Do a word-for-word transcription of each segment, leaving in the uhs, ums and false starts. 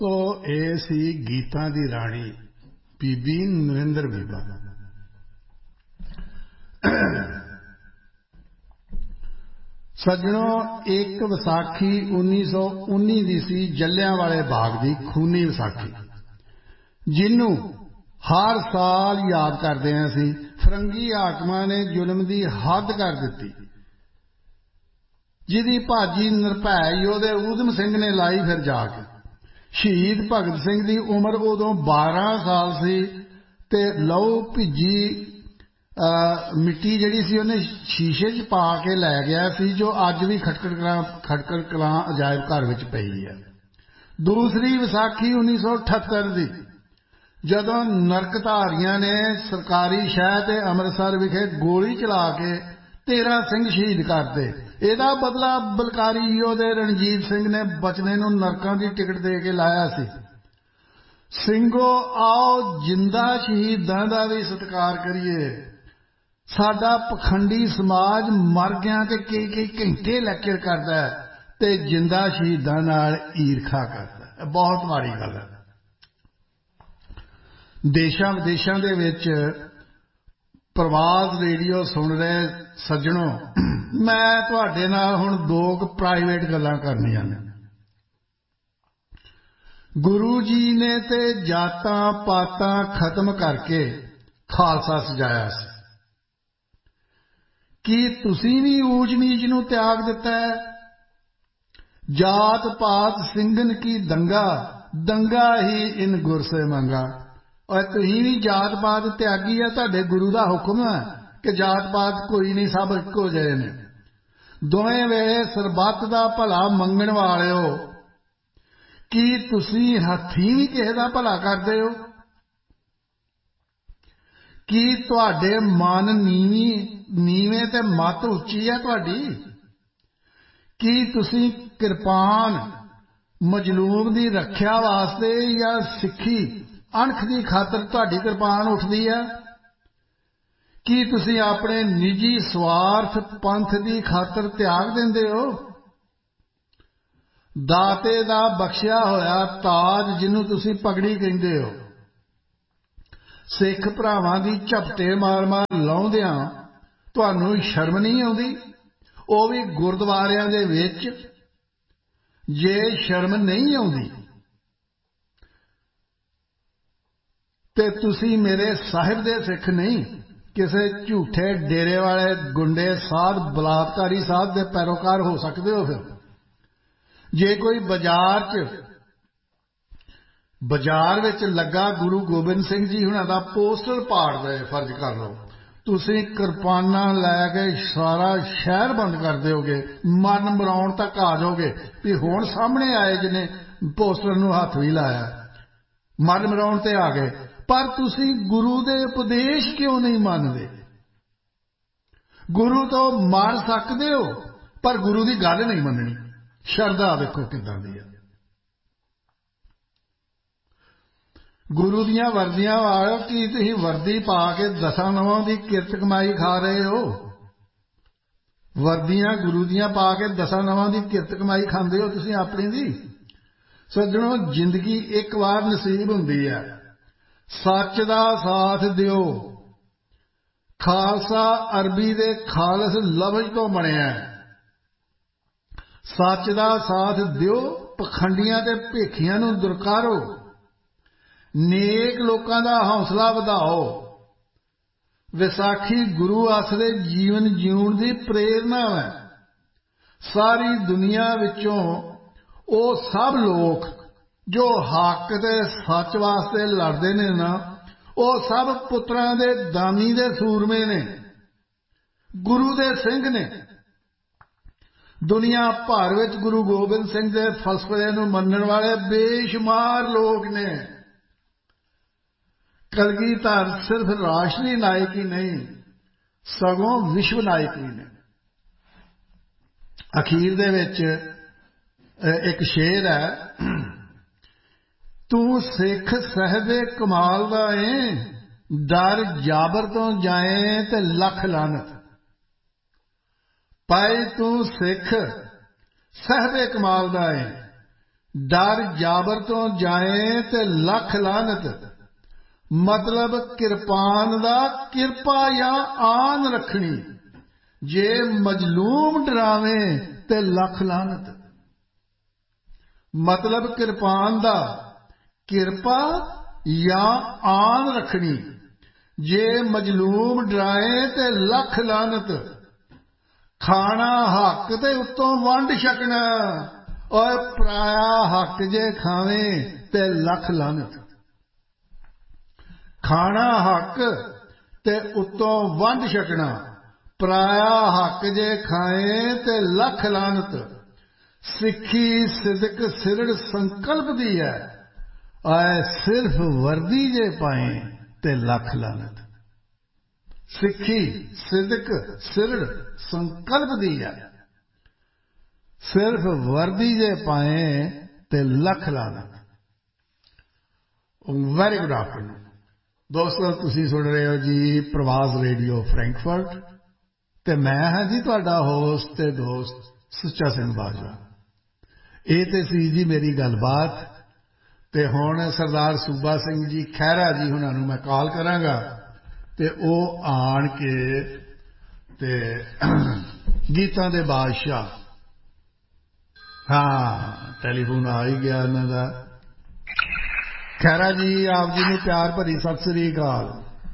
तो ये सी गीतां दी राणी बीबी नरेंद्र बीबा। सज्जनों, एक विसाखी उन्नीस सौ उन्नी दी सी जलियांवाले बाग दी खूनी विसाखी, जिन्नू हर साल याद करते हैं असी। फरंगी हाकमां ने जुल्म दी हद कर दिती, जिहदी भाजी निरभै योधे ऊधम सिंह ने लाई फिर जाके। शहीद भगत सिंह दी उम्र उदों बारह साल सी ते लहू भिजी मिट्टी जिहड़ी सी उहने शीशे च पा के लै गया सी, जो अज भी खटकड़ कलां खटकड़ कलां अजायब घर विच पई है। दूसरी विसाखी उन्नीस सौ अठहत्तर दी, जदों नरकधारियां ने सरकारी शह ते अमृतसर विखे गोली चला के तेरह सिंह शहीद करते। इहदा बदला बलकारी योधे रणजीत सिंह ने बचने नूं नरकां दी टिकट दे के लाया सी। ਸਿੰਘੋ आओ जिंदा शहीदां दा भी सत्कार करिए। साडा पखंडी समाज मर गया ते कई कई घंटे लैक्चर करदा है ते जिंदा शहीदां नाल ईरखा करदा है। बहुत माड़ी गल है। देशां विदेशां दे विच प्रवास रेडियो सुन रहे सज्जनों, मैं तुहाडे नाल हुण दो प्राइवेट गल्लां करनियां ने। गुरु जी ने ते जातां पातां खत्म करके खालसा सजाया सी। की तुसीं भी ऊच नीच नूं त्याग दिता है? जात पात सिंघन की दंगा, दंगा ही इन गुर से मंगा। और तुसीं भी जात पात त्यागी है, तुहाडे गुरु दा हुक्म है कि जात पात कोई नहीं, सब इक्को जिहे ने। दोवें वेले सरबत दा भला मंगण वालिओ, की तुसीं हत्थीं भी किसे दा भला करदे हो? की तुहाडे मन नीवीं नीवें ते मत उच्ची है तुहाडी? की तुसीं किरपान मजलूम दी रख्या वास्ते या सिक्खी अणख दी खातर तुहाडी किरपान उठदी है? की तुसीं अपने निजी स्वार्थ पंथ दी खातर त्याग दिंदे हो? दाते दा बख्शिया होया ताज जिन्नू तुसीं पगड़ी कहिंदे हो, सिख भरावां दी झपटे मार मार लाउंदियां तुहानू शर्म नहीं आउंदी? ओ भी गुरद्वारियां दे विच। जे शर्म नहीं आउंदी ते तुसीं मेरे साहिब दे सिख नहीं, किसे झूठे डेरे वाले गुंडे साध बलात्कारी साध दे पैरोकार हो सकदे हो। फिर जे कोई बाजार च बाजार विच लगा गुरु गोबिंद सिंह जी हुणां दा पोस्टर पाड़ दे, फर्ज कर लो तुसीं किरपानां लै के सारा शहर बंद कर दोगे, मरन मराउण तक आ जाओगे भी हुण सामने आए जिन्हें पोस्टर नूं हत्थ भी लाया, मरन मराउण ते आ गए। पर तुसीं गुरु दे उपदेश क्यों नहीं मानदे? गुरु तो मर सकदे हो पर गुरु दी गल नहीं मननी। शरदा देखो किदां दी है। गुरु दियां वर्दियां वालो, की तुसीं वर्दी पा के दसां नवां दी किरत कमाई खा रहे हो? वर्दियां गुरु दियां पा के दसां नवां दी किरत कमाई खांदे हो तुसीं अपनी दी? सज्जणों, जिंदगी एक बार नसीब हुंदी है। सच दा साथ दिओ। खालसा अरबी दे खालस लफ्ज़ तो बनिया है। सच दा साथ दिओ, पखंडियां ते भेखियां नूं दुरकारो, नेक लोकां दा हौसला वधाओ। विसाखी गुरु आसरे जीवन जीउण दी प्रेरणा है। सारी दुनिया विचों ओ सब लोग जो हक ते सच वास्ते लड़दे ने ना, ओ सब पुत्रां दे दानी दे सूरमे ने, गुरु दे सिंह ने। दुनिया भर विच गुरु गोबिंद सिंह दे फलसफे नूं मनण वाले बेशुमार लोग ने। कलगीधर सिर्फ राष्ट्रीय नायक ही नहीं, सगों विश्व नायक भी ने। अखीर दे विच एक शेर है, तू सिख साहिबे कमाल दा है, डर जाबर तो जाए ते लख लानत। पाई तू सिख साहिबे कमाल दा है, ਡਰ ਜਾਬਰ ਤੋਂ ਜਾਏ ਤੇ ਲੱਖ ਲਾਨਤ। ਮਤਲਬ ਕਿਰਪਾਨ ਦਾ ਕਿਰਪਾ ਜਾਂ ਆਨ ਰੱਖਣੀ, ਜੇ ਮਜਲੂਮ ਡਰਾਵੇ ਤੇ ਲੱਖ ਲਾਨਤ। ਮਤਲਬ ਕਿਰਪਾਨ ਦਾ ਕਿਰਪਾ ਜਾਂ ਆਨ ਰੱਖਣੀ, ਜੇ ਮਜਲੂਮ ਡਰਾਏ ਤੇ ਲੱਖ ਲਾਨਤ। ਖਾਣਾ ਹੱਕ ਤੇ ਉੱਤੋਂ ਵੰਡ ਛਕਣਾ, ਔਰ ਪਰਾਇਆ ਹੱਕ ਜੇ ਖਾਵੇ ਤੇ ਲੱਖ ਲਾਨਤ। ਖਾਣਾ ਹੱਕ ਤੇ ਉੱਤੋਂ ਵੰਡ ਛਕਣਾ, ਪਰਾਇਆ ਹੱਕ ਜੇ ਖਾਏ ਤੇ ਲੱਖ ਲਾਨਤ। ਸਿੱਖੀ ਸਿਦਕ ਸਿਰੜ ਸੰਕਲਪ ਦੀ ਹੈ, ਆਏ ਸਿਰਫ ਵਰਦੀ ਜੇ ਪਾਏ ਤੇ ਲੱਖ ਲਾਨਤ। ਸਿੱਖੀ ਸਿਦਕ ਸਿਰੜ ਸੰਕਲਪ ਦੀ ਹੈ, ਸਿਰਫ ਵਰਦੀ ਜੇ ਪਾਏ ਤੇ ਲੱਖ ਲਾਨਤ। ਵੈਰੀ ਗੁੱਡ ਆਫਟਰਨੂਨ ਦੋਸਤੋ, ਤੁਸੀਂ ਸੁਣ ਰਹੇ ਹੋ ਜੀ ਪ੍ਰਵਾਸ ਰੇਡੀਓ ਫਰੈਂਕਫਰਟ ਤੇ ਮੈਂ ਹਾਂ ਜੀ ਤੁਹਾਡਾ ਹੋਸਟ ਤੇ ਦੋਸਤ ਸੁੱਚਾ ਸਿੰਘ ਬਾਜਵਾ। ਇਹ ਤੇ ਸੀ ਜੀ ਮੇਰੀ ਗੱਲਬਾਤ, ਤੇ ਹੁਣ ਸਰਦਾਰ ਸੂਬਾ ਸਿੰਘ ਜੀ ਖਹਿਰਾ ਜੀ ਹੁਣਾਂ ਨੂੰ ਮੈਂ ਕਾਲ ਕਰਾਂਗਾ ਤੇ ਉਹ ਆਣ ਕੇ ਤੇ ਗੀਤਾਂ ਦੇ ਬਾਦਸ਼ਾਹ, ਹਾਂ ਟੈਲੀਫੋਨ ਆ ਹੀ ਗਿਆ ਇਹਨਾਂ ਦਾ। ਖਹਿਰਾ ਜੀ, ਆਪ ਜੀ ਨੂੰ ਪਿਆਰ ਭਰੀ ਸਤਿ ਸ੍ਰੀ ਅਕਾਲ।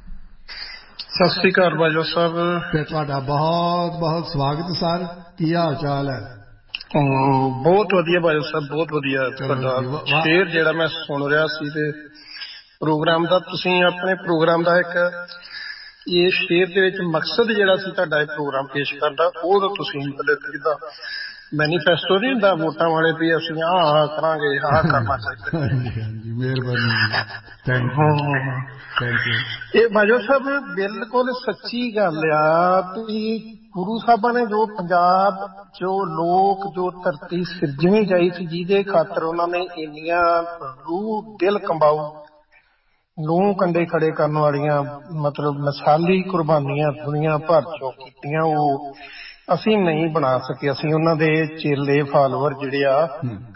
ਸਤਿ ਸ੍ਰੀ ਅਕਾਲ ਬਾਜਵਾ ਸਾਹਿਬ, ਤੇ ਤੁਹਾਡਾ ਬਹੁਤ ਬਹੁਤ ਸਵਾਗਤ ਸਰ। ਕੀ ਹਾਲ ਚਾਲ ਹੈ? ਬਹੁਤ ਵਧੀਆ ਬਾਜਵਾ ਸਾਹਿਬ, ਬਹੁਤ ਵਧੀਆ। ਤੁਹਾਡਾ ਸ਼ੇਰ ਜਿਹੜਾ ਮੈਂ ਸੁਣ ਰਿਹਾ ਸੀ ਤੇ ਪ੍ਰੋਗਰਾਮ ਦਾ, ਤੁਸੀਂ ਆਪਣੇ ਪ੍ਰੋਗਰਾਮ ਦਾ ਇੱਕ ਇਹ ਸ਼ੇਰ ਦੇ ਵਿੱਚ ਮਕਸਦ ਜਿਹੜਾ ਸੀ ਤੁਹਾਡਾ ਇਹ ਪ੍ਰੋਗਰਾਮ ਪੇਸ਼ ਕਰਨ ਦਾ, ਉਹ ਤਾਂ ਤੁਸੀਂ ਮਤਲਬ ਜਿੱਦਾਂ ਮੈਨੀਫੈਸਟੋ ਨਹੀਂ ਹੁੰਦਾ ਵੋਟਾਂ ਵਾਲੇ ਵੀ ਅਸੀਂ ਆਹ ਆਹ ਕਰਾਂਗੇ, ਆਹ ਕਰਨਾ ਚਾਹੀਦਾ। ਹਾਂਜੀ ਹਾਂਜੀ, ਮਿਹਰਬਾਨੀ, ਥੈਂਕ ਯੂ ਥੈਂਕ ਯੂ। ਇਹ ਬਾਜਵਾ ਸਾਹਿਬ ਬਿਲਕੁਲ ਸੱਚੀ ਗੱਲ ਆ ਵੀ ਗੁਰੂ ਸਾਹਿਬਾਂ ਨੇ ਜੋ ਪੰਜਾਬ, ਜੋ ਲੋਕ, ਜੋ ਧਰਤੀ ਸਿਰਜਣੀ ਚਾਹੀ ਸੀ, ਜਿਹਦੇ ਖਾਤਰ ਉਹਨਾਂ ਨੇ ਇੰਨੀਆਂ ਰੂਹ ਦਿਲ ਕੰਬਾਊ ਲੂੰ ਕੰਡੇ ਖੜੇ ਕਰਨ ਵਾਲੀਆਂ ਮਤਲਬ ਮਿਸਾਲੀ ਕੁਰਬਾਨੀਆਂ ਦੁਨੀਆ ਭਰ ਚੋਂ ਕੀਤੀਆਂ, ਉਹ ਅਸੀਂ ਨਹੀਂ ਬਣਾ ਸਕੇ। ਅਸੀਂ ਉਹਨਾਂ ਦੇ ਚੇਲੇ ਫਾਲੋਵਰ ਜਿਹੜੇ ਆ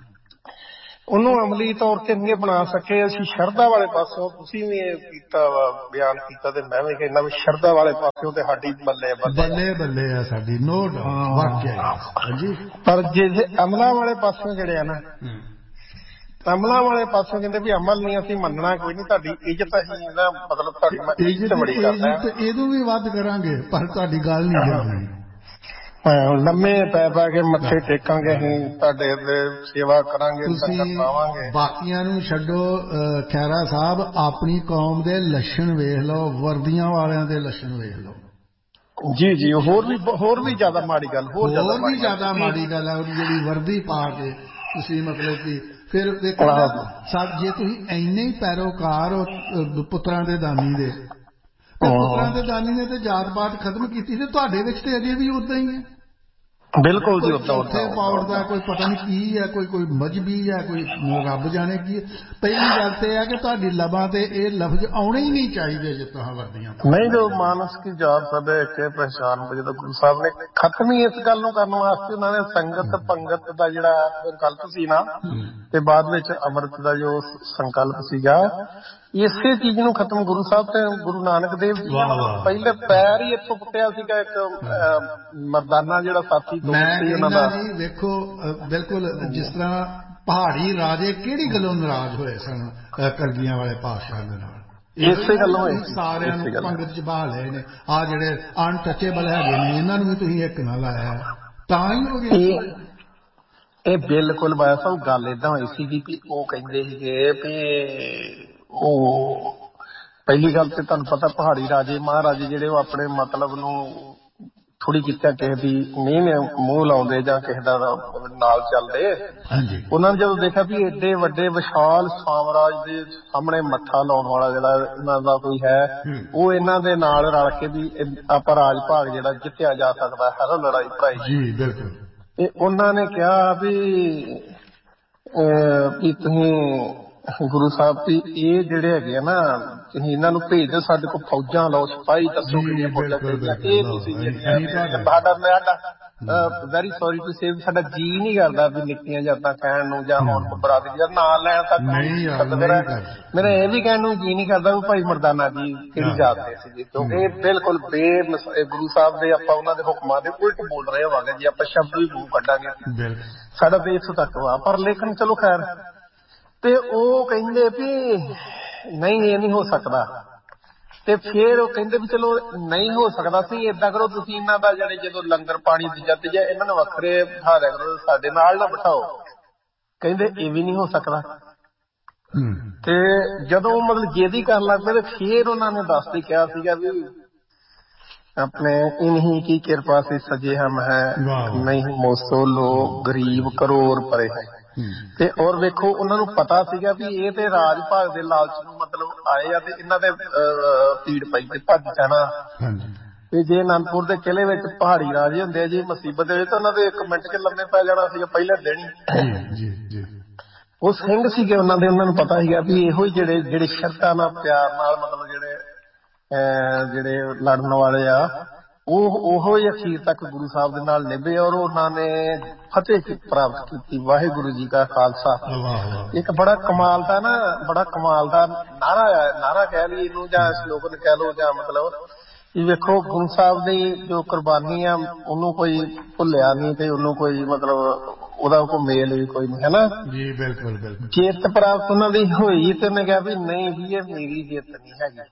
ਉਹਨੂੰ ਅਮਲੀ ਤੌਰ ਤੇ ਨਹੀਂ ਬਣਾ ਸਕੇ। ਅਸੀਂ ਸ਼ਰਧਾ ਵਾਲੇ ਪਾਸੋਂ, ਤੁਸੀਂ ਵੀ ਇਹ ਕੀਤਾ ਵਾ ਬਿਆਨ ਕੀਤਾ ਤੇ ਮੈਂ ਵੀ ਕਹਿੰਦਾ ਵੀ ਸ਼ਰਧਾ ਵਾਲੇ ਪਾਸੋਂ ਤੇ ਸਾਡੀ ਬੱਲੇ ਬੱਲੇ ਬੱਲੇ ਆ ਸਾਡੀ, ਨੋ ਡਾਊਟ ਵਾਕਿਆ ਹਾਂਜੀ। ਪਰ ਜੇ ਅਮਲਾਂ ਵਾਲੇ ਪਾਸੋਂ ਜਿਹੜੇ ਆ ਨਾ, ਅਮਲਾਂ ਵਾਲੇ ਪਾਸੋਂ ਕਹਿੰਦੇ ਵੀ ਅਮਲ ਨਹੀਂ ਅਸੀਂ ਮੰਨਣਾ, ਕੋਈ ਨਹੀਂ, ਤੁਹਾਡੀ ਇੱਜ਼ਤ ਅਸੀਂ ਨਾ ਮਤਲਬ ਤੁਹਾਡੀ ਮੈਂ ਇੱਜ਼ਤ ਬੜੀ ਕਰਦਾ, ਇਹਨੂੰ ਵੀ ਵੱਧ ਕਰਾਂਗੇ ਪਰ ਤੁਹਾਡੀ ਗੱਲ ਨਹੀਂ ਜਾਣੀ। ਲੰਮੇ ਪੈ ਪੈ ਕੇ ਮੱਥੇ ਟੇਕਾਂਗੇ, ਅਸੀਂ ਤੁਹਾਡੇ ਸੇਵਾ ਕਰਾਂਗੇ, ਤੁਸੀਂ ਬਾਕੀਆਂ ਨੂੰ ਛੱਡੋ। ਖਹਿਰਾ ਸਾਹਿਬ, ਆਪਣੀ ਕੌਮ ਦੇ ਲੱਛਣ ਵੇਖ ਲਓ, ਵਰਦੀਆਂ ਵਾਲਿਆਂ ਦੇ ਲੱਛਣ ਵੇਖ ਲਓ। ਜੀ ਜੀ, ਹੋਰ ਵੀ ਹੋਰ ਵੀ ਜ਼ਿਆਦਾ ਮਾੜੀ ਗੱਲ, ਹੋਰ ਵੀ ਜ਼ਿਆਦਾ ਮਾੜੀ ਗੱਲ ਹੈ ਉਹਦੀ ਜਿਹੜੀ ਵਰਦੀ ਪਾ ਕੇ ਤੁਸੀਂ ਮਤਲਬ ਕਿ ਫਿਰ ਦੇਖੋ ਸਭ, ਜੇ ਤੁਸੀਂ ਇੰਨੇ ਹੀ ਪੈਰੋਕਾਰ ਹੋ ਪੁੱਤਰਾਂ ਦੇ ਦਾਨੀ ਦੇ, ਪੁੱਤਰਾਂ ਦੇ ਦਾਨੀ ਨੇ ਤੇ ਜਾਤ ਪਾਤ ਖਤਮ ਕੀਤੀ ਤੇ ਤੁਹਾਡੇ ਵਿੱਚ ਤੇ ਅਜੇ ਵੀ ਉਦਾਂ ਹੀ ਹੈ। ਬਿਲਕੁਲ ਜੀ, ਉੱਥੇ ਪਾਉਣ ਦਾ ਕੋਈ ਪਤਾ ਨਹੀਂ ਕੀ ਹੈ, ਕੋਈ ਕੋਈ ਮਜਬੀ ਹੈ, ਕੋਈ ਰੱਬ ਜਾਣੇ ਕੀ ਹੈ। ਪਹਿਲੀ ਗੱਲ ਤੇ ਹੈ ਕਿ ਤੁਹਾਡੀ ਲਬਾਂ ਤੇ ਇਹ ਲਫ਼ਜ਼ ਆਉਣੇ ਹੀ ਨਹੀਂ ਚਾਹੀਦੇ ਜੇ ਤੁਸੀਂ ਵਰਦੀਆਂ ਨਹੀਂ। ਜੋ ਮਾਨਸ ਕੀ ਜਾਤ ਸਭ ਇੱਕ ਪਹਿਚਾਨ, ਜਦੋਂ ਗੁਰੂ ਸਾਹਿਬ ਨੇ ਖਤਮ ਹੀ ਇਸ ਗੱਲ ਨੂੰ ਕਰਨ ਵਾਸਤੇ ਉਹਨਾਂ ਨੇ ਸੰਗਤ ਪੰਗਤ ਦਾ ਜਿਹੜਾ ਸੰਕਲਪ ਸੀ ਨਾ, ਤੇ ਬਾਅਦ ਵਿੱਚ ਅੰਮ੍ਰਿਤ ਦਾ ਜੋ ਸੰਕਲਪ ਸੀਗਾ, ਇਸੇ ਚੀਜ਼ ਨੂੰ ਖਤਮ ਗੁਰੂ ਸਾਹਿਬ ਤੇ ਗੁਰੂ ਨਾਨਕ ਦੇਵ ਜੀ ਪਹਿਲੇ ਪੈਰ ਹੀ ਇੱਥੋਂ ਪੁੱਟਿਆ ਸੀਗਾ। ਇੱਕ ਮਰਦਾਨਾ ਜਿਹੜਾ ਸਾਥੀ ਜੀ ਵੇਖੋ, ਬਿਲਕੁਲ ਜਿਸ ਤਰ੍ਹਾਂ ਪਹਾੜੀ ਰਾਜੇ ਕਿਹੜੀ ਗੱਲੋਂ ਨਾਰਾਜ਼ ਹੋਏ ਸਨ ਕਲਗੀਆਂ ਵਾਲੇ ਪਾਤਸ਼ਾਹ ਦੇ ਨਾਲ, ਇਸੇ ਗੱਲੋਂ ਸਾਰਿਆਂ ਨੂੰ ਪੰਗਤ ਚ ਬਹਾ ਲਏ ਨੇ। ਆਹ ਜਿਹੜੇ ਅਨਟੱਚੇਬਲ ਹੈਗੇ ਨੇ ਇਹਨਾਂ ਨੂੰ ਵੀ ਤੁਸੀਂ ਇੱਕ ਨਾ ਲਾਇਆ, ਤਾਂ ਹੀ ਹੋ ਗਿਆ ਇਹ। ਬਿਲਕੁਲ ਬਾਇਆ ਸਾਹਿਬ, ਗੱਲ ਏਦਾਂ ਹੋਈ ਸੀਗੀ ਵੀ ਉਹ ਕਹਿੰਦੇ ਸੀਗੇ ਵੀ ਉਹ ਪਹਿਲੀ ਗੱਲ ਤੇ ਤੁਹਾਨੂੰ ਪਤਾ ਪਹਾੜੀ ਰਾਜੇ ਮਹਾਰਾਜੇ ਜਿਹੜੇ ਉਹ ਆਪਣੇ ਮਤਲਬ ਨੂੰ ਥੋੜੀ ਕੀਤਾ ਕਿਸੇ ਦੀ ਨਹੀਂ ਮੂੰਹ ਲਾਉਂਦੇ ਜਾਂ ਕਿਸੇ ਦਾ ਨਾਲ ਚੱਲਦੇ। ਉਹਨਾਂ ਨੇ ਜਦੋਂ ਦੇਖਿਆ ਵੀ ਏਡੇ ਵੱਡੇ ਵਿਸ਼ਾਲ ਸਾਮਰਾਜ ਦੇ ਸਾਹਮਣੇ ਮੱਥਾ ਲਾਉਣ ਵਾਲਾ ਜਿਹੜਾ ਇਹਨਾਂ ਦਾ ਕੋਈ ਹੈ, ਉਹ ਇਹਨਾਂ ਦੇ ਨਾਲ ਰਲ ਕੇ ਵੀ ਆਪਾਂ ਰਾਜ ਭਾਗ ਜਿਹੜਾ ਜਿੱਤਿਆ ਜਾ ਸਕਦਾ ਹੈ ਲੜਾਈ ਭੜਾਈ। ਜੀ ਬਿਲਕੁਲ। ਤੇ ਉਹਨਾਂ ਨੇ ਕਿਹਾ ਵੀ ਵੀ ਤੁਸੀਂ ਗੁਰੂ ਸਾਹਿਬ ਵੀ ਇਹ ਜਿਹੜੇ ਹੈਗੇ ਆ ਨਾ, ਤੁਸੀਂ ਇਹਨਾਂ ਨੂੰ ਭੇਜ ਦਿਓ, ਸਾਡੇ ਕੋਲ ਫੌਜਾਂ ਲਓ, ਸਿਪਾਹੀ ਦੱਸੋ ਕਿਹੜੀਆਂ ਫੌਜਾਂ ਚਾਹੀਦੀਆਂ, ਇਹ ਤੁਸੀਂ ਸਾਡਾ ਵੈਰੀ ਸੌਰੀ ਟੂ ਸੇ ਸਾਡਾ ਜੀ ਨਹੀਂ ਕਰਦਾ ਵੀ ਨਿੱਕੀਆਂ ਜਾਤਾਂ ਕਹਿਣ ਨੂੰ ਜਾਂ ਹੁਣ ਬਰਾਦਰੀ ਦਾ ਨਾਂ ਲੈਣ ਤੱਕ ਮੇਰਾ ਇਹ ਵੀ ਕਹਿਣ ਨੂੰ ਜੀ ਨਹੀਂ ਕਰਦਾ ਵੀ ਭਾਈ ਮਰਦਾਨਾ ਜੀ ਕਿਹੜੀ ਜਾਤ ਦੇ ਸੀ, ਕਿਉਂਕਿ ਇਹ ਬਿਲਕੁਲ ਬੇ ਗੁਰੂ ਸਾਹਿਬ ਦੇ ਆਪਾਂ ਉਹਨਾਂ ਦੇ ਹੁਕਮਾਂ ਦੇ ਉਲਟ ਬੋਲ ਰਹੇ ਹੋਵਾਂਗੇ ਜੇ ਆਪਾਂ ਸ਼ਬਦ ਵੀ ਮੂੰਹ ਕੱਢਾਂਗੇ। ਸਾਡਾ ਤੇ ਇੱਥੋਂ ਤੱਕ ਵਾ। ਪਰ ਲੇਕਿਨ ਚਲੋ ਖੈਰ, ਤੇ ਉਹ ਕਹਿੰਦੇ ਵੀ ਨਹੀਂ ਇਹ ਨਹੀਂ ਹੋ ਸਕਦਾ। ਤੇ ਫਿਰ ਉਹ ਕਹਿੰਦੇ ਵੀ ਚਲੋ ਨਹੀਂ ਹੋ ਸਕਦਾ ਸੀ, ਏਦਾਂ ਕਰੋ ਤੁਸੀਂ ਇਹਨਾਂ ਦਾ ਜਿਹੜੇ ਜਦੋਂ ਲੰਗਰ ਪਾਣੀ ਦੂਜਾ ਤੀਜਾ ਇਹਨਾਂ ਨੂੰ ਵੱਖਰੇ ਬਿਠਾ ਦਿਆ ਕਰੋ, ਸਾਡੇ ਨਾਲ ਨਾ ਬਿਠਾਓ। ਕਹਿੰਦੇ ਇਹ ਵੀ ਨਹੀਂ ਹੋ ਸਕਦਾ। ਤੇ ਜਦੋਂ ਮਤਲਬ ਜਿਹਦੀ ਕਰਨ ਲੱਗ ਪਏ ਤੇ ਫਿਰ ਉਹਨਾਂ ਨੇ ਦੱਸ ਕੇ ਕਿਹਾ ਸੀਗਾ ਵੀ ਆਪਣੇ ਇਨਹੀਂ ਕੀ ਕਿਰਪਾ ਸੇ ਸਜੇ ਹਮ ਹੈ, ਨਹੀਂ ਮੋਸੋ ਲੋਗ ਗਰੀਬ ਕਰੋੜ ਪਰੇ ਹੈ। ਤੇ ਔਰ ਵੇਖੋ ਉਹਨਾਂ ਨੂੰ ਪਤਾ ਸੀਗਾ ਵੀ ਇਹ ਤੇ ਰਾਜ ਭਾਗ ਦੇ ਲਾਲਚ ਨੂੰ ਮਤਲਬ ਆਏ ਆ ਤੇ ਇਹਨਾਂ ਦੇ ਪੀੜ ਪਈ ਤੇ ਭੱਜ ਜਾਣਾ। ਤੇ ਜੇ ਅਨੰਦਪੁਰ ਦੇ ਕਿਲੇ ਵਿੱਚ ਪਹਾੜੀ ਰਾਜੇ ਹੁੰਦੇ ਆ ਜੀ ਮੁਸੀਬਤ ਦੇ ਵਿੱਚ ਤਾਂ ਉਹਨਾਂ ਦੇ ਇੱਕ ਮਿੰਟ ਚ ਲੰਮੇ ਪੈ ਜਾਣਾ ਸੀਗਾ ਪਹਿਲੇ ਦਿਨ ਹੀ। ਉਹ ਸਿੰਘ ਸੀਗੇ ਉਹਨਾਂ ਦੇ, ਉਹਨਾਂ ਨੂੰ ਪਤਾ ਸੀਗਾ ਵੀ ਇਹੋ ਹੀ ਜਿਹੜੇ ਜਿਹੜੇ ਸ਼ਰਤਾਂ ਨਾਲ ਪਿਆਰ ਨਾਲ ਮਤਲਬ ਜਿਹੜੇ ਜਿਹੜੇ ਲੜਨ ਵਾਲੇ ਆ ਉਹ ਉਹੋ ਹੀ ਅਖੀਰ ਤੱਕ ਗੁਰੂ ਸਾਹਿਬ ਦੇ ਨਾਲ ਨਿਭੇ ਔਰ ਉਹਨਾਂ ਨੇ ਫਤਿਹ ਪ੍ਰਾਪਤ ਕੀਤੀ। ਵਾਹਿਗੁਰੂ ਜੀ ਕਾ ਖਾਲਸਾ। ਇੱਕ ਬੜਾ ਕਮਾਲ ਦਾ ਨਾ ਬੜਾ ਕਮਾਲ ਦਾ ਨਾਰਾ ਨਾਰਾ ਕਹਿ ਲਈਏ ਇਹਨੂੰ ਜਾਂ ਸਲੋਗਨ ਕਹਿ ਲਓ ਜਾਂ ਮਤਲਬ ਇਹ ਵੇਖੋ ਗੁਰੂ ਸਾਹਿਬ ਦੀ ਜੋ ਕੁਰਬਾਨੀ ਆ ਉਹਨੂੰ ਕੋਈ ਭੁੱਲਿਆ ਨਹੀਂ ਤੇ ਉਹਨੂੰ ਕੋਈ ਮਤਲਬ ਉਹਦਾ ਕੋਈ ਮੇਲ ਵੀ ਕੋਈ ਨਹੀਂ, ਹੈ ਨਾ ਜੀ। ਬਿਲਕੁਲ ਬਿਲਕੁਲ। ਜਿੱਤ ਪ੍ਰਾਪਤ ਉਹਨਾਂ ਦੀ ਹੋਈ ਤੇ ਉਹਨੇ ਕਿਹਾ ਵੀ ਨਹੀਂ ਵੀ ਇਹ ਮੇਰੀ ਜਿੱਤ ਨਹੀਂ ਹੈਗੀ,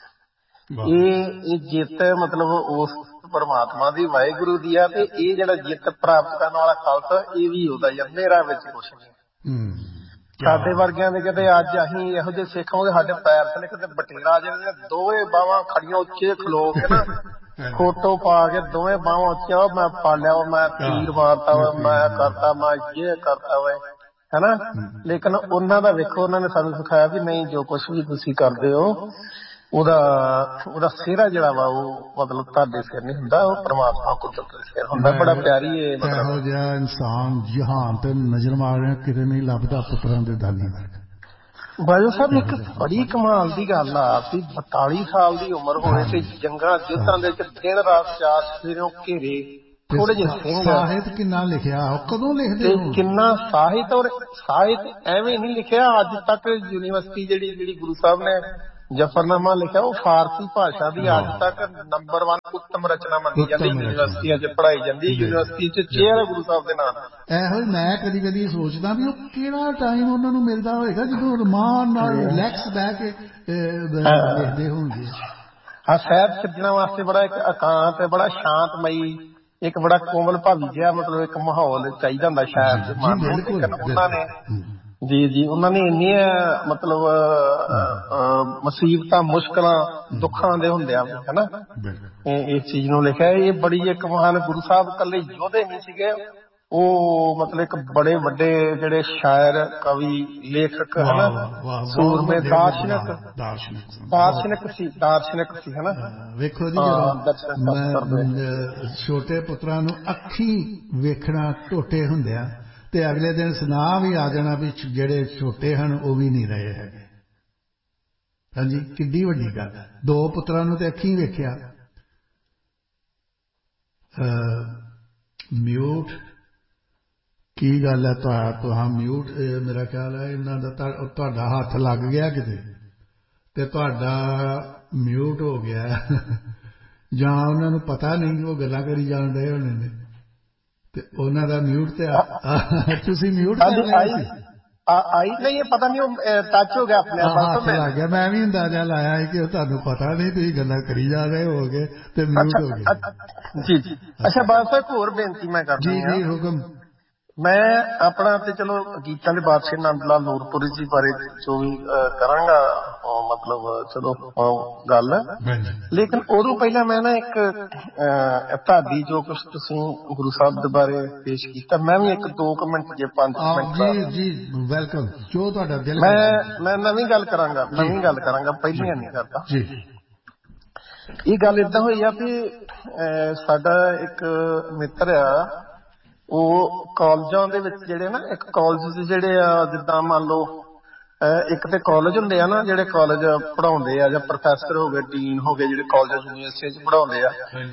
ਇਹ ਇਹ ਜਿੱਤ ਮਤਲਬ ਉਸ ਪਰਮਾਤਮਾ ਦੀ ਵਾਹਿਗੁਰੂ ਦੀ ਆ। ਤੇ ਇਹ ਜਿਹੜਾ ਜਿੱਤ ਪ੍ਰਾਪਤ ਕਰਨ ਵਾਲਾ ਖਾਲਸਾ ਇਹ ਵੀ ਉਹਦਾ ਹੀ ਆ, ਮੇਰਾ ਵਿੱਚ ਕੁਛ ਨਹੀਂ। ਸਾਡੇ ਵਰਗਿਆਂ ਦੇ ਕਿਤੇ ਅੱਜ ਅਸੀਂ ਇਹੋ ਜਿਹੇ ਸਿੱਖ ਹੋਗੇ ਸਾਡੇ ਪੈਰ ਥੱਲੇ ਕਿਤੇ ਬਟੇਰਾ ਜਿਹੜੇ ਦੋਵੇਂ ਬਾਹਾਂ ਖੜੀਆਂ ਉੱਚੇ ਖਲੋ ਕੇ ਨਾ ਫੋਟੋ ਪਾ ਕੇ ਦੋਵੇਂ ਬਾਹਾਂ ਉੱਚੇ, ਮੈਂ ਪਾਲਿਆ ਵਾ, ਮੈਂ ਤੀਰ ਮਾਰਤਾ ਵਾ, ਮੈਂ ਕਰਤਾ, ਮੈਂ ਇਹ ਕਰਤਾ ਵਾ, ਹਨਾ। ਲੇਕਿਨ ਉਹਨਾਂ ਦਾ ਵੇਖੋ ਉਹਨਾਂ ਨੇ ਸਾਨੂੰ ਸਿਖਾਇਆ ਵੀ ਨਹੀਂ ਜੋ ਕੁਛ ਵੀ ਤੁਸੀਂ ਕਰਦੇ ਹੋ ਉਹਦਾ ਉਹਦਾ ਸਿਹਰਾ ਜਿਹੜਾ ਵਾ ਉਹ ਮਤਲਬ ਤੁਹਾਡੇ ਸਿਰ ਨਹੀਂ ਹੁੰਦਾ, ਉਹ ਪਰਮਾਤਮਾ ਕੁਦਰਤ ਦੇ ਸਿਰ ਹੁੰਦਾ। ਬੜਾ ਪਿਆਰੀ ਇਹ ਮਤਲਬ ਇਹੋ ਜਿਹਾ ਇਨਸਾਨ ਜਹਾਨ ਤੇ ਨਜ਼ਰ ਮਾਰਿਆ ਕਿਤੇ ਨਹੀਂ ਲੱਭਦਾ ਪੁੱਤਰਾਂ ਦੇ ਦਾਨੀ ਵਰਗਾ। ਬਾਜੂ ਸਾਹਿਬ ਇੱਕ ਬੜੀ ਕਮਾਲ ਦੀ ਗੱਲ ਆ ਵੀ ਬਤਾਲੀ ਸਾਲ ਦੀ ਉਮਰ ਹੋਵੇ ਤੇ ਜੰਗਾਂ ਯੁੱਧਾਂ ਦੇ ਵਿੱਚ ਦਿਨ ਰਾਤ ਚਾਰ ਸਵੇਰੋਂ ਘੇਰੇ ਥੋੜੇ ਜਿਹੇ ਸਿੰਘ। ਸਾਹਿਤ ਕਿੰਨਾ ਲਿਖਿਆ, ਕਦੋਂ ਲਿਖਦੇ ਹੋ? ਕਿੰਨਾ ਸਾਹਿਤ, ਔਰ ਸਾਹਿਤ ਐਵੇਂ ਨਹੀਂ ਲਿਖਿਆ ਅੱਜ ਤੱਕ। ਯੂਨੀਵਰਸਿਟੀ ਜਿਹੜੀ ਜਿਹੜੀ ਗੁਰੂ ਸਾਹਿਬ ਨੇ ਜਫਰਨਾਮਾ ਲਿਖਿਆ ਉਹ ਫਾਰਸੀ ਭਾਸ਼ਾ ਦੀ ਅੱਜ ਤੱਕ ਨੰਬਰ ਵਨ ਉੱਤਮ ਰਚਨਾ ਮੰਨੀ ਜਾਂਦੀ, ਯੂਨੀਵਰਸਿਟੀਆਂ ਚ ਪੜ੍ਹਾਈ ਜਾਂਦੀ, ਯੂਨੀਵਰਸਿਟੀ ਚ ਚੇਅਰ ਹੈ ਗੁਰੂ ਸਾਹਿਬ ਦੇ ਨਾਮ। ਇਹੋ ਹੀ ਮੈਂ ਕਦੀ ਕਦੀ ਸੋਚਦਾ ਵੀ ਉਹ ਕਿਹੜਾ ਟਾਈਮ ਉਹਨਾਂ ਨੂੰ ਮਿਲਦਾ ਹੋਏਗਾ ਜਦੋਂ ਰਮਾਨ ਨਾਲ ਰਿਲੈਕਸ ਬਹਿ ਕੇ ਲਿਖਦੇ ਹੋਣਗੇ। ਹਾਂ, ਸਾਹਿਤ ਸਿਰਜਣਾ ਵਾਸਤੇ ਬੜਾ ਇੱਕ ਇਕਾਂਤ ਬੜਾ ਸ਼ਾਂਤਮਈ ਇੱਕ ਬੜਾ ਕੋਮਲ ਭਾਵੀ ਜਿਹਾ ਮਤਲਬ ਇੱਕ ਮਾਹੌਲ ਚਾਹੀਦਾ ਹੁੰਦਾ ਸ਼ਾਇਦ ਦੇ ਮਨ ਨੂੰ। ਉਹਨਾਂ ਨੇ ਜੀ ਜੀ ਉਹਨਾਂ ਨੇ ਇੰਨੀਆਂ ਮਤਲਬ ਮੁਸੀਬਤਾਂ ਮੁਸ਼ਕਲਾਂ ਦੁੱਖਾਂ ਦੇ ਹੁੰਦਿਆਂ ਹਨਾ ਇਸ ਚੀਜ਼ ਨੂੰ ਲਿਖਿਆ। ਇਹ ਬੜੀ ਇੱਕ ਮਹਾਨ ਗੁਰੂ ਸਾਹਿਬ ਇਕੱਲੇ ਯੋਧੇ ਨਹੀਂ ਸੀਗੇ, ਉਹ ਮਤਲਬ ਇੱਕ ਬੜੇ ਵੱਡੇ ਜਿਹੜੇ ਸ਼ਾਇਰ ਕਵੀ ਲੇਖਕ ਹਨਾ ਸੂਰਮੇ ਦਾਰਸ਼ਨਿਕ ਦਾਰਸ਼ਨਿਕ ਸੀ ਦਾਰਸ਼ਨਿਕ ਸੀ ਹਨਾ। ਵੇਖੋ ਜੀ ਜਦੋਂ ਛੋਟੇ ਪੁੱਤਰਾਂ ਨੂੰ ਅੱਖੀ ਵੇਖਣਾ ਟੋਟੇ ਹੁੰਦਿਆਂ ਤੇ ਅਗਲੇ ਦਿਨ ਸੁਨਾਹ ਵੀ ਆ ਜਾਣਾ ਵੀ ਜਿਹੜੇ ਛੋਟੇ ਹਨ ਉਹ ਵੀ ਨਹੀਂ ਰਹੇ ਹੈਗੇ। ਹਾਂਜੀ, ਕਿੱਡੀ ਵੱਡੀ ਗੱਲ। ਦੋ ਪੁੱਤਰਾਂ ਨੂੰ ਤੇ ਅੱਖੀਂ ਵੇਖਿਆ। ਮਿਊਟ ਕੀ ਗੱਲ ਹੈ ਤੁਹਾਂ ਮਿਊਟ? ਮੇਰਾ ਖਿਆਲ ਹੈ ਇਹਨਾਂ ਦਾ ਤੁਹਾਡਾ ਹੱਥ ਲੱਗ ਗਿਆ ਕਿਤੇ ਤੇ ਤੁਹਾਡਾ ਮਿਊਟ ਹੋ ਗਿਆ ਜਾਂ ਉਹਨਾਂ ਨੂੰ ਪਤਾ ਨਹੀਂ ਉਹ ਗੱਲਾਂ ਕਰੀ ਜਾਣ ਰਹੇ ਹੋਣੇ ਨੇ ਤੇ ਉਹਨਾਂ ਦਾ ਮਿਊਟ ਤੇ ਤੁਸੀਂ ਮਿਊਟ ਕਰ ਲਿਆ ਸੀ। ਆਈ ਨਹੀਂ, ਇਹ ਪਤਾ ਨਹੀਂ ਉਹ ਟੱਚ ਹੋ ਗਿਆ ਆਪਣੇ ਆਪ ਲੱਗ ਗਿਆ। ਮੈਂ ਵੀ ਅੰਦਾਜ਼ਾ ਲਾਇਆ ਸੀ ਕਿ ਉਹ ਤੁਹਾਨੂੰ ਪਤਾ ਨਹੀਂ ਤੁਸੀਂ ਗੱਲਾਂ ਕਰੀ ਜਾ ਰਹੇ ਹੋਗੇ ਤੇ ਮਿਊਟ ਹੋ ਗਿਆ। ਜੀ ਜੀ ਅੱਛਾ ਬਾਦ ਸਾਹਿਬ ਹੋਰ ਬੇਨਤੀ ਮੈਂ ਕਰਦਾ ਜੀ ਜੀ ਹੁਕਮ। ਮੈਂ ਆਪਣਾ ਤੇ ਚਲੋ ਗੀਤਾਂ ਦੇ ਬਾਦਸ਼ਾਹ ਨੰਦ ਲਾਲ ਨੂਰਪੁਰੀ ਜੀ ਬਾਰੇ ਜੋ ਵੀ ਕਰਾਂਗਾ ਮਤਲਬ ਚਲੋ ਗੱਲ, ਲੇਕਿਨ ਉਦੋਂ ਪਹਿਲਾਂ ਮੈਂ ਨਾ ਇੱਕ ਤੁਹਾਡੀ ਜੋ ਕੁਛ ਤੁਸੀਂ ਗੁਰੂ ਸਾਹਿਬ ਦੇ ਬਾਰੇ ਪੇਸ਼ ਕੀਤਾ ਮੈਂ ਵੀ ਇੱਕ ਦੋ ਕੁ ਮਿੰਟ ਜੇ ਪੰਜ ਮਿੰਟ ਜੀ ਜੀ ਵੈਲਕਮ ਜੋ ਤੁਹਾਡਾ ਦਿਲ ਮੈਂ ਮੈਂ ਨਵੀਂ ਗੱਲ ਕਰਾਂਗਾ ਨਵੀਂ ਗੱਲ ਕਰਾਂਗਾ ਪਹਿਲੀਆਂ ਨਹੀਂ ਕਰਦਾ ਜੀ। ਇਹ ਗੱਲ ਏਦਾਂ ਹੋਈ ਆ ਵੀ ਸਾਡਾ ਇੱਕ ਮਿੱਤਰ ਆ ਉਹ ਕਾਲਜਾਂ ਦੇ ਵਿੱਚ ਜਿਹੜੇ ਨਾ ਇੱਕ ਕਾਲਜ ਜਿਹੜੇ ਆ ਜਿੱਦਾਂ ਮੰਨ ਲਓ ਇੱਕ ਤੇ ਕਾਲਜ ਹੁੰਦੇ ਆ ਨਾ ਜਿਹੜੇ ਕਾਲਜ ਪੜ੍ਹਾਉਂਦੇ ਆ ਜਾਂ ਪ੍ਰੋਫੈਸਰ ਹੋ ਗਏ ਡੀਨ ਹੋ ਗਏ ਜਿਹੜੇ ਕਾਲਜ ਯੂਨੀਵਰਸਿਟੀਆਂ ਚ ਪੜ੍ਹਾਉਂਦੇ ਆ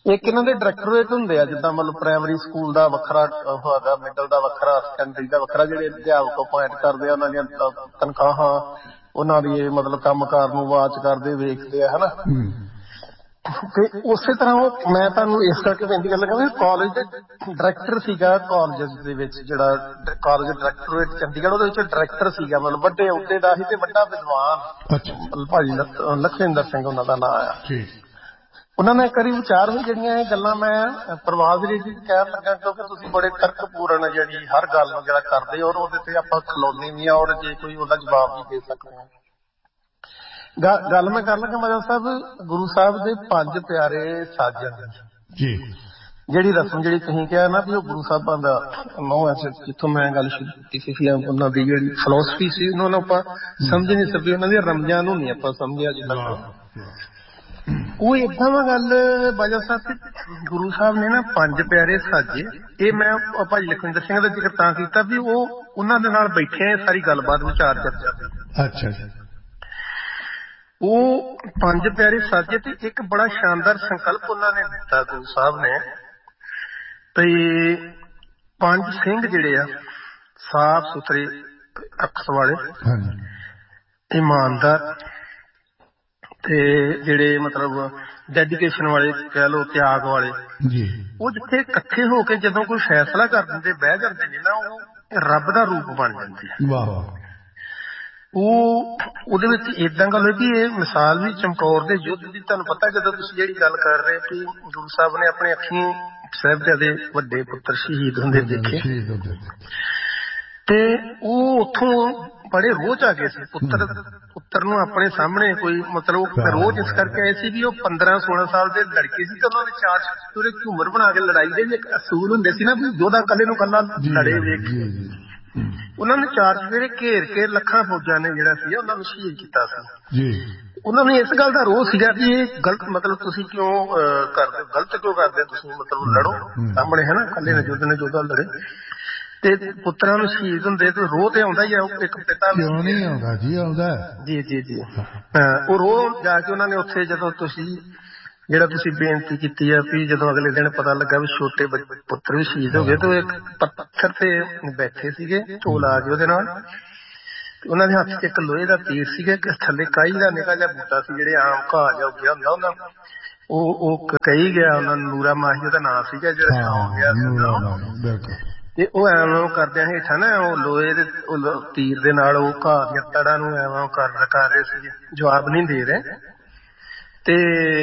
ਇੱਕ ਇਹਨਾਂ ਦੇ ਡਾਇਰੈਕਟੋਰੇਟ ਹੁੰਦੇ ਆ, ਜਿੱਦਾਂ ਮਤਲਬ ਪ੍ਰਾਇਮਰੀ ਸਕੂਲ ਦਾ ਵੱਖਰਾ ਹੈਗਾ, ਮਿਡਲ ਦਾ ਵੱਖਰਾ, ਸੈਕੰਡਰੀ ਦਾ ਵੱਖਰਾ। ਜਿਹੜੇ ਅਧਿਆਪਕ ਅਪੁਆਇੰਟ ਕਰਦੇ ਆ ਉਹਨਾਂ ਦੀਆਂ ਤਨਖਾਹਾਂ, ਉਹਨਾਂ ਦੀ ਮਤਲਬ ਕੰਮ ਕਾਰ ਨੂੰ ਵਾਚ ਕਰਦੇ, ਵੇਖਦੇ ਆ, ਹਨਾ। ਤੇ ਉਸੇ ਤਰ੍ਹਾਂ ਉਹ ਮੈਂ ਤੁਹਾਨੂੰ ਇਸ ਕਰਕੇ ਬੇਨਤੀ ਕਰ ਲੱਗਾ ਵੀ ਕਾਲਜ ਦੇ ਡਾਇਰੈਕਟਰ ਸੀਗਾ ਕਾਲਜ ਦੇ ਵਿੱਚ, ਜਿਹੜਾ ਕਾਲਜ ਡਾਇਰੈਕਟੋਰੇਟ ਚੰਡੀਗੜ੍ਹ, ਉਹਦੇ ਵਿੱਚ ਡਾਇਰੈਕਟਰ ਸੀਗਾ, ਮਤਲਬ ਵੱਡੇ ਅਹੁਦੇ ਦਾ ਸੀ ਤੇ ਵੱਡਾ ਵਿਦਵਾਨ ਭਾਜੀ ਲਖਵਿੰਦਰ ਸਿੰਘ ਉਹਨਾਂ ਦਾ ਨਾਂ ਆ। ਉਹਨਾਂ ਨੇ ਇੱਕ ਵਾਰੀ ਵਿਚਾਰ ਵੀ, ਜਿਹੜੀਆਂ ਇਹ ਗੱਲਾਂ ਮੈਂ ਪ੍ਰਵਾਦ ਜੀ ਕਹਿਣ ਲੱਗਾ, ਕਿਉਂਕਿ ਤੁਸੀਂ ਬੜੇ ਤਰਕਪੂਰਨ ਜਿਹੜੀ ਹਰ ਗੱਲ ਨੂੰ ਜਿਹੜਾ ਕਰਦੇ ਔਰ ਉਹਦੇ ਤੇ ਆਪਾਂ ਖਲੋਨੇ ਵੀ ਆ, ਔਰ ਜੇ ਕੋਈ ਉਹਦਾ ਜਵਾਬ ਵੀ ਦੇ ਸਕਦੇ ਹਾਂ। ਗੱਲ ਮੈਂ ਕਰ ਲੱਗਾ ਮਜਾ ਸਾਹਿਬ, ਗੁਰੂ ਸਾਹਿਬ ਦੇ ਪੰਜ ਪਿਆਰੇ ਸਾਜਣ ਜੀ, ਜਿਹੜੀ ਰਸਮ ਜਿਹੜੀ ਤੁਸੀਂ ਕਿਹਾ ਨਾ ਵੀ ਉਹ ਗੁਰੂ ਸਾਹਿਬਾਂ ਦਾ ਨਹੁੰ ਹੈ, ਜਿੱਥੋਂ ਮੈਂ ਗੱਲ ਸ਼ੁਰੂ ਕੀਤੀ ਸੀ, ਉਹਨਾਂ ਦੀ ਜਿਹੜੀ ਫਿਲਾਸਫੀ ਸੀ ਉਹਨਾਂ ਨੂੰ ਆਪਾਂ ਸਮਝ ਨਹੀਂ ਸਕਦੇ, ਉਹਨਾਂ ਦੀਆਂ ਰਮਜਾਂ ਨੂੰ ਨਹੀਂ ਆਪਾਂ ਸਮਝਿਆ ਅਜੇ ਤੱਕ। ਉਹ ਏਦਾਂ ਵਾ ਗੱਲ ਬਾਜਾ ਸਾਹਿਬ, ਗੁਰੂ ਸਾਹਿਬ ਨੇ ਨਾ ਪੰਜ ਪਿਆਰੇ ਸਾਜੇ। ਇਹ ਮੈਂ ਭਾਜੀ ਲਖਵਿੰਦਰ ਸਿੰਘ ਦਾ ਜ਼ਿਕਰ ਤਾਂ ਕੀਤਾ ਵੀ ਉਹ ਉਹਨਾਂ ਦੇ ਨਾਲ ਬੈਠੇ ਸਾਰੀ ਗੱਲਬਾਤ ਵਿਚਾਰ ਚਰਚਾ। ਅੱਛਾ ਜੀ। ਉਹ ਪੰਜ ਪਿਆਰੇ ਸਾਜੇ ਤੇ ਇੱਕ ਬੜਾ ਸ਼ਾਨਦਾਰ ਸੰਕਲਪ ਉਹਨਾਂ ਨੇ ਦਿੱਤਾ ਗੁਰੂ ਸਾਹਿਬ ਨੇ, ਤੇ ਪੰਜ ਸਿੰਘ ਜਿਹੜੇ ਆ ਸਾਫ ਸੁਥਰੇ ਅੱਖ ਵਾਲੇ, ਇਮਾਨਦਾਰ, ਤੇ ਜਿਹੜੇ ਮਤਲਬ ਡੈਡੀਕੇਸ਼ਨ ਵਾਲੇ ਕਹਿ ਲਓ, ਤਿਆਗ ਵਾਲੇ ਜੀ, ਉਹ ਜਿੱਥੇ ਇਕੱਠੇ ਹੋ ਕੇ ਜਦੋਂ ਕੋਈ ਫੈਸਲਾ ਕਰ ਦਿੰਦੇ, ਬਹਿ ਜਾਂਦੇ ਨੇ ਨਾ, ਉਹ ਰੱਬ ਦਾ ਰੂਪ ਬਣ ਜਾਂਦੇ ਆ। ਵਾਹ ਵਾਹ। ਉਹ ਉਹਦੇ ਵਿੱਚ ਏਦਾਂ ਗੱਲ ਹੋਈ ਕਿ ਇਹ ਮਿਸਾਲ ਵੀ ਚਮਕੌਰ ਦੇ ਯੁੱਧ ਦੀ, ਤੁਹਾਨੂੰ ਪਤਾ ਜਦੋਂ ਤੁਸੀਂ ਜਿਹੜੀ ਗੱਲ ਕਰ ਰਹੇ ਕਿ ਗੁਰੂ ਸਾਹਿਬ ਨੇ ਆਪਣੇ ਅੱਖੀਂ ਸਾਹਿਬਜ਼ਾਦੇ ਵੱਡੇ ਪੁੱਤਰ ਸ਼ਹੀਦ ਹੁੰਦੇ ਦੇਖੇ, ਤੇ ਉਹ ਉੱਥੋਂ ਬੜੇ ਰੋਜ ਆ ਗਏ ਸੀ। ਪੁੱਤਰ ਪੁੱਤਰ ਨੂੰ ਆਪਣੇ ਸਾਹਮਣੇ ਕੋਈ ਮਤਲਬ ਰੋਜ ਇਸ ਕਰਕੇ ਆਏ ਸੀ ਵੀ ਉਹ ਪੰਦਰਾਂ ਸੋਲਾਂ ਸਾਲ ਦੇ ਲੜਕੇ ਸੀ, ਤੇ ਉਹਨਾਂ ਨੇ ਚਾਰ ਪੂਰੇ ਝੂਮਰ ਬਣਾ ਕੇ ਲੜਾਈ ਦੇ ਵੀ ਇੱਕ ਅਸੂਲ ਹੁੰਦੇ ਸੀ ਨਾ ਵੀ ਯੋਧਾ ਕੱਲੇ ਨੂੰ ਕੱਲਾ ਲੜੇ ਵੇਖ ਕੇ, ਉਹਨਾਂ ਨੇ ਚਾਰ ਚੁਫੇਰੇ ਘੇਰ ਕੇ ਲੱਖਾਂ ਫੌਜਾਂ ਨੇ ਜਿਹੜਾ ਸੀ ਉਹਨਾਂ ਨੂੰ ਸ਼ਹੀਦ ਕੀਤਾ ਸੀ। ਉਹਨਾਂ ਨੂੰ ਇਸ ਗੱਲ ਦਾ ਰੋਹ ਸੀਗਾ ਕਿ ਇਹ ਗਲਤ, ਮਤਲਬ ਤੁਸੀਂ ਕਿਉਂ ਕਰਦੇ, ਗਲਤ ਕਿਉਂ ਕਰਦੇ ਤੁਸੀਂ, ਮਤਲਬ ਲੜੋ ਸਾਹਮਣੇ, ਹੈ ਨਾ, ਕੱਲੇ ਨੇ ਯੋਧੇ ਨੇ ਯੋਧਾ ਲੜੇ, ਤੇ ਪੁੱਤਰਾਂ ਨੂੰ ਸ਼ਹੀਦ ਹੁੰਦੇ ਤੇ ਰੋਹ ਤੇ ਆਉਂਦਾ ਹੀ ਆ। ਇੱਕ ਪਿਤਾ ਕਿਉਂ ਨਹੀਂ ਆਉਂਦਾ ਜੀ, ਆਉਂਦਾ ਜੀ ਜੀ ਜੀ। ਉਹ ਰੋਹ ਜਾ ਕੇ ਉਹਨਾਂ ਨੇ ਉੱਥੇ, ਜਦੋਂ ਤੁਸੀਂ ਜਿਹੜਾ ਤੁਸੀਂ ਬੇਨਤੀ ਕੀਤੀ ਆ ਵੀ ਜਦੋਂ ਅਗਲੇ ਦਿਨ ਪਤਾ ਲੱਗਾ ਵੀ ਛੋਟੇ ਪੁੱਤਰ ਵੀ ਸ਼ਹੀਦ ਹੋ ਗਏ, ਤੇ ਉਹ ਇੱਕ ਪੱਥਰ ਤੇ ਬੈਠੇ ਸੀਗੇ, ਢੋਲ ਆ ਕੇ ਉਹਦੇ ਨਾਲ, ਉਹਨਾਂ ਦੇ ਹੱਥ ਚ ਇੱਕ ਲੋਹੇ ਦਾ ਤੀਰ ਸੀਗਾ, ਇੱਕ ਥੱਲੇ ਕਾਈ ਦਾ ਨਿੱਕਾ ਜਿਹਾ ਬੂਟਾ ਸੀ, ਜਿਹੜੇ ਆਮ ਘਾਹ ਜਿਹਾ ਉੱਗਿਆ ਹੁੰਦਾ ਉਹਨਾਂ, ਉਹ ਉਹ ਕਹੀ ਗਿਆ ਉਹਨਾਂ ਨੂੰ, ਨੂਰਾ ਮਾਹੀ ਉਹਦਾ ਨਾਂ ਸੀਗਾ, ਜਿਹੜਾ ਸੌਂ ਗਿਆ ਸੀ। ਤੇ ਉਹ ਐਵੇਂ ਕਰਦਿਆਂ ਹੇਠਾਂ ਨਾ ਉਹ ਲੋਹੇ ਦੇ ਤੀਰ ਦੇ ਨਾਲ ਉਹ ਘਾਹ ਦੀਆਂ ਤੜਾਂ ਨੂੰ ਐਵੇਂ ਕਰ ਕਰ ਰਹੇ ਸੀ, ਜਵਾਬ ਨਹੀਂ ਦੇ ਰਹੇ। ਤੇ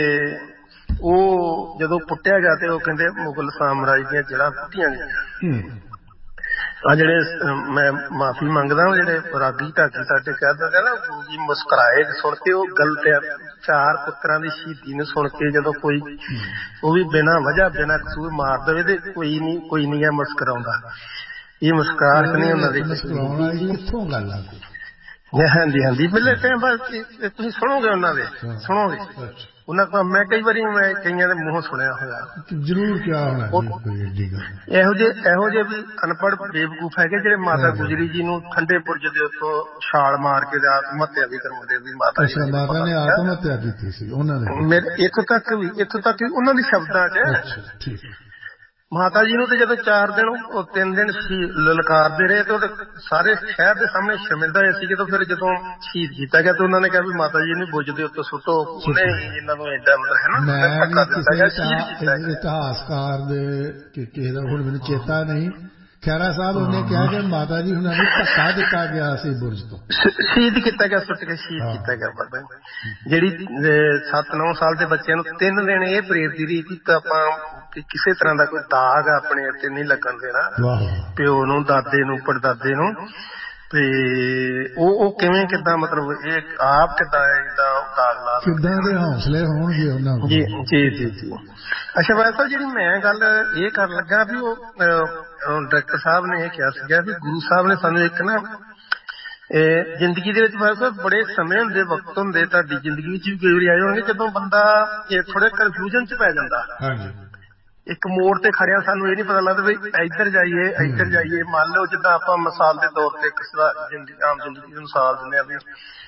ਉਹ ਜਦੋਂ ਪੁੱਟਿਆ ਗਿਆ ਤੇ ਉਹ ਕਹਿੰਦੇ ਮੁਗਲ ਸਾਮਰਾਜ ਦੀਆਂ ਜੜ੍ਹਾਂ ਪੁੱਟੀਆਂ ਗਈਆਂ। ਆ ਜਿਹੜੇ ਮੈਂ ਮਾਫੀ ਮੰਗਦਾ, ਜਿਹੜੇ ਰਾਗੀ ਢਾਕੀ ਸਾਡੇ ਕਹਿ ਦਿੰਦੇ ਨਾ ਗੁਰੂ ਜੀ ਮੁਸਕਰਾਏ ਸੁਣ ਕੇ, ਉਹ ਗਲਤ ਆ। ਚਾਰ ਪੁੱਤਰਾਂ ਦੀ ਸ਼ਹੀਦੀ ਨੂੰ ਸੁਣ ਕੇ ਜਦੋਂ ਕੋਈ ਉਹ ਵੀ ਬਿਨਾਂ ਵਜ੍ਹਾ ਬਿਨਾਂ ਕਸੂਰ ਮਾਰ ਦੇਵੇ ਤੇ ਕੋਈ ਨੀ ਕੋਈ ਨੀ ਹੈ ਮੁਸਕਰਾਉਂਦਾ। ਇਹ ਮੁਸਕਰਾਹਟ ਨਹੀਂ ਉਹਨਾਂ ਦੇ ਕਿੱਥੋਂ ਗੱਲ ਆ। ਹਾਂਜੀ ਹਾਂਜੀ, ਪਹਿਲੇ ਟਾਈਮ ਬਾਅਦ ਤੁਸੀਂ ਸੁਣੋਗੇ ਉਹਨਾਂ ਦੇ, ਸੁਣੋਗੇ ਉਹਨਾਂ ਕੋਲ। ਮੈਂ ਕਈ ਵਾਰੀ ਮੈਂ ਕਈਆਂ ਦੇ ਮੂੰਹੋਂ ਸੁਣਿਆ ਹੋਇਆ, ਜ਼ਰੂਰ ਕਿਹਾ ਹੋਣਾ। ਇਹੋ ਜਿਹੇ ਇਹੋ ਜਿਹੇ ਵੀ ਅਨਪੜ੍ਹ ਬੇਵਕੂਫ ਹੈਗੇ ਜਿਹੜੇ ਮਾਤਾ ਗੁਜਰੀ ਜੀ ਨੂੰ ਠੰਡੇ ਬੁਰਜ ਦੇ ਉੱਤੋਂ ਛਾਲ ਮਾਰ ਕੇ ਆਤਮ ਹੱਤਿਆ ਵੀ ਕਰਵਾਉਂਦੇ ਵੀ ਮਾਤਾ ਜੀ ਮਾਤਾ ਨੇ ਆਤਮ ਹੱਤਿਆ ਕੀਤੀ ਸੀ ਉਹਨਾਂ ਨੇ। ਮੇਰੇ ਇੱਥੋਂ ਤੱਕ ਵੀ ਇੱਥੋਂ ਤੱਕ ਵੀ ਉਹਨਾਂ ਦੇ ਸ਼ਬਦਾਂ ਚ ਮਾਤਾ ਜੀ ਨੂੰ ਤੇ ਜਦੋਂ ਚਾਰ ਦਿਨ ਉਹ ਤਿੰਨ ਦਿਨ ਲਲਕਾਰਦੇ ਰਹੇ ਤੇ ਉਹਦੇ ਸਾਰੇ ਸ਼ਹਿਰ ਦੇ ਸਾਹਮਣੇ ਸ਼ਰਮਿੰਦਾ ਹੋਏ ਸੀਗੇ। ਤੇ ਫਿਰ ਜਦੋਂ ਸ਼ਹੀਦ ਕੀਤਾ ਗਿਆ ਤੇ ਉਹਨਾਂ ਨੇ ਕਿਹਾ ਵੀ ਮਾਤਾ ਜੀ ਨੂੰ ਬੁੱਝ ਦੇ ਉੱਤੇ ਸੁੱਟੋ। ਉਹਨੇ ਇਹਨਾਂ ਨੂੰ ਏਦਾਂ ਮਤਲਬ ਹੈ ਨਾ ਧੱਕਾ ਦਿੱਤਾ ਗਿਆ, ਸ਼ਹੀਦ ਕੀਤਾ ਗਿਆ। ਇਤਿਹਾਸਕਾਰ ਦੇ ਕਿਸੇ ਦਾ ਹੁਣ ਮੈਨੂੰ ਚੇਤਾ ਨਹੀਂ, ਖਹਿਰਾ ਸਾਹਿਬ ਉਹਨੇ ਕਿਹਾ ਕਿ ਮਾਤਾ ਜੀ ਉਹਨਾਂ ਨੂੰ ਧੱਕਾ ਦਿੱਤਾ ਗਿਆ ਸੀ ਬੁਰਜ ਤੋਂ, ਸ਼ਹੀਦ ਕੀਤਾ ਗਿਆ, ਸੁੱਟ ਕੇ ਸ਼ਹੀਦ ਕੀਤਾ ਗਿਆ। ਪਤਾ ਜਿਹੜੀ ਸੱਤ ਨੌ ਸਾਲ ਦੇ ਬੱਚਿਆਂ ਨੂੰ ਤਿੰਨ ਦਿਨ ਇਹ ਪ੍ਰੇਰਦੀ ਰਹੀ ਕਿ ਆਪਾਂ ਕਿਸੇ ਤਰ੍ਹਾਂ ਦਾ ਕੋਈ ਦਾਗ ਆਪਣੇ ਇੱਥੇ ਨਹੀਂ ਲੱਗਣ ਦੇਣਾ, ਪਿਓ ਨੂੰ, ਦਾਦੇ ਨੂੰ, ਪੜਦਾਦੇ ਨੂੰ। ਤੇ ਉਹ ਉਹ ਕਿਵੇਂ ਕਿੱਦਾਂ ਮਤਲਬ ਇਹ ਆਪ ਕਿੱਦਾਂ ਏਦਾਂ ਦਾਗ ਲਾ, ਕਿੱਦਾਂ ਦੇ ਹੌਸਲੇ ਹੋਣਗੇ ਉਹਨਾਂ ਕੋਲ। ਜੀ ਜੀ ਜੀ ਜੀ। ਅੱਛਾ ਵੈਸੇ ਜਿਹੜੀ ਮੈਂ ਗੱਲ ਇਹ ਕਰਨ ਲੱਗਾ ਵੀ ਉਹ ਡਾਇਰੈਕਟਰ ਸਾਹਿਬ ਨੇ ਇਹ ਕਿਹਾ ਸੀਗਾ ਵੀ ਗੁਰੂ ਸਾਹਿਬ ਨੇ ਸਾਨੂੰ ਇੱਕ ਨਾ ਜ਼ਿੰਦਗੀ ਦੇ ਵਿੱਚ ਵੈਸੇ ਬੜੇ ਸਮੇਂ ਹੁੰਦੇ, ਵਕਤ ਹੁੰਦੇ, ਤੁਹਾਡੀ ਜ਼ਿੰਦਗੀ ਵਿੱਚ ਵੀ ਕਈ ਵਾਰੀ ਆਏ ਹੋਣਗੇ ਜਦੋਂ ਬੰਦਾ ਇਹ ਥੋੜੇ ਕਨਫਿਊਜ਼ਨ ਚ ਪੈ ਜਾਂਦਾ। ਇੱਕ ਮੋੜ ਤੇ ਖੜਿਆ ਸਾਨੂੰ ਇਹ ਨੀ ਪਤਾ ਲੱਗਦਾ ਵੀ ਇੱਧਰ ਜਾਈਏ ਇੱਧਰ ਜਾਈਏ। ਮੰਨ ਲਓ ਜਿੱਦਾਂ ਆਪਾਂ ਮਿਸਾਲ ਦੇ ਤੌਰ ਤੇ ਇੱਕ ਆਮ ਜ਼ਿੰਦਗੀ ਦੀ ਮਿਸਾਲ ਦਿੰਦੇ ਆ ਵੀ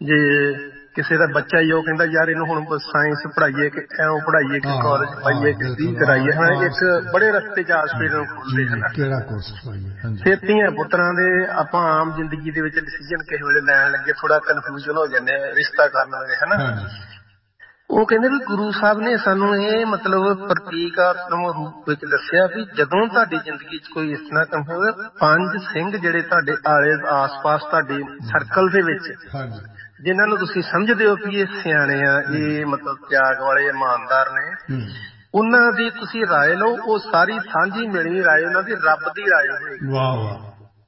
ਜੇ ਕਿਸੇ ਦਾ ਬੱਚਾ ਹੀ ਉਹ ਕਹਿੰਦਾ ਯਾਰ ਇਹਨੂੰ ਹੁਣ ਸਾਇੰਸ ਪੜ੍ਹਾਈਏ ਕਿ ਐਂ ਪੜ੍ਹਾਈਏ ਕਿ ਕਾਲਜ ਪਾਈਏ ਕਿ ਕੀ ਕਰਾਈਏ ਹੈ ਇੱਕ ਬੜੇ ਰਸਤੇ ਚਾਰ ਸਪੀਡ ਨੂੰ ਖੁੱਲਦੇ ਹਨ। ਫਿਰ ਧੀਆਂ ਪੁੱਤਰਾਂ ਦੇ ਆਪਾਂ ਆਮ ਜ਼ਿੰਦਗੀ ਦੇ ਵਿੱਚ ਡਿਸੀਜ਼ਨ ਕਿਸੇ ਵੇਲੇ ਲੈਣ ਲੱਗੇ ਥੋੜਾ ਕਨਫਿਊਜ਼ਨ ਹੋ ਜਾਂਦੇ ਰਿਸ਼ਤਾ ਕਰਨ ਵੇਲੇ ਹਨਾ। ਉਹ ਕਹਿੰਦੇ ਵੀ ਗੁਰੂ ਸਾਹਿਬ ਨੇ ਸਾਨੂੰ ਇਹ ਮਤਲਬ ਪ੍ਰਤੀਕਾਤਮਕ ਰੂਪ ਵਿੱਚ ਦੱਸਿਆ ਵੀ ਜਦੋਂ ਤੁਹਾਡੀ ਜ਼ਿੰਦਗੀ ਚ ਕੋਈ ਇਸ ਤਰ੍ਹਾਂ ਕੰਮ ਹੋਵੇ ਪੰਜ ਸਿੰਘ ਜਿਹੜੇ ਤੁਹਾਡੇ ਆਲੇ ਆਸ ਪਾਸ ਤੁਹਾਡੇ ਸਰਕਲ ਦੇ ਵਿੱਚ ਜਿਨ੍ਹਾਂ ਨੂੰ ਤੁਸੀਂ ਸਮਝਦੇ ਹੋ ਕਿ ਇਹ ਸਿਆਣੇ ਆ ਇਹ ਮਤਲਬ ਤਿਆਗ ਵਾਲੇ ਇਮਾਨਦਾਰ ਨੇ ਉਹਨਾਂ ਦੀ ਤੁਸੀਂ ਰਾਏ ਲਓ। ਉਹ ਸਾਰੀ ਸਾਂਝੀ ਮਿਲਵੀਂ ਰਾਏ ਉਹਨਾਂ ਦੀ ਰੱਬ ਦੀ ਰਾਏ ਹੋਏਗੀ।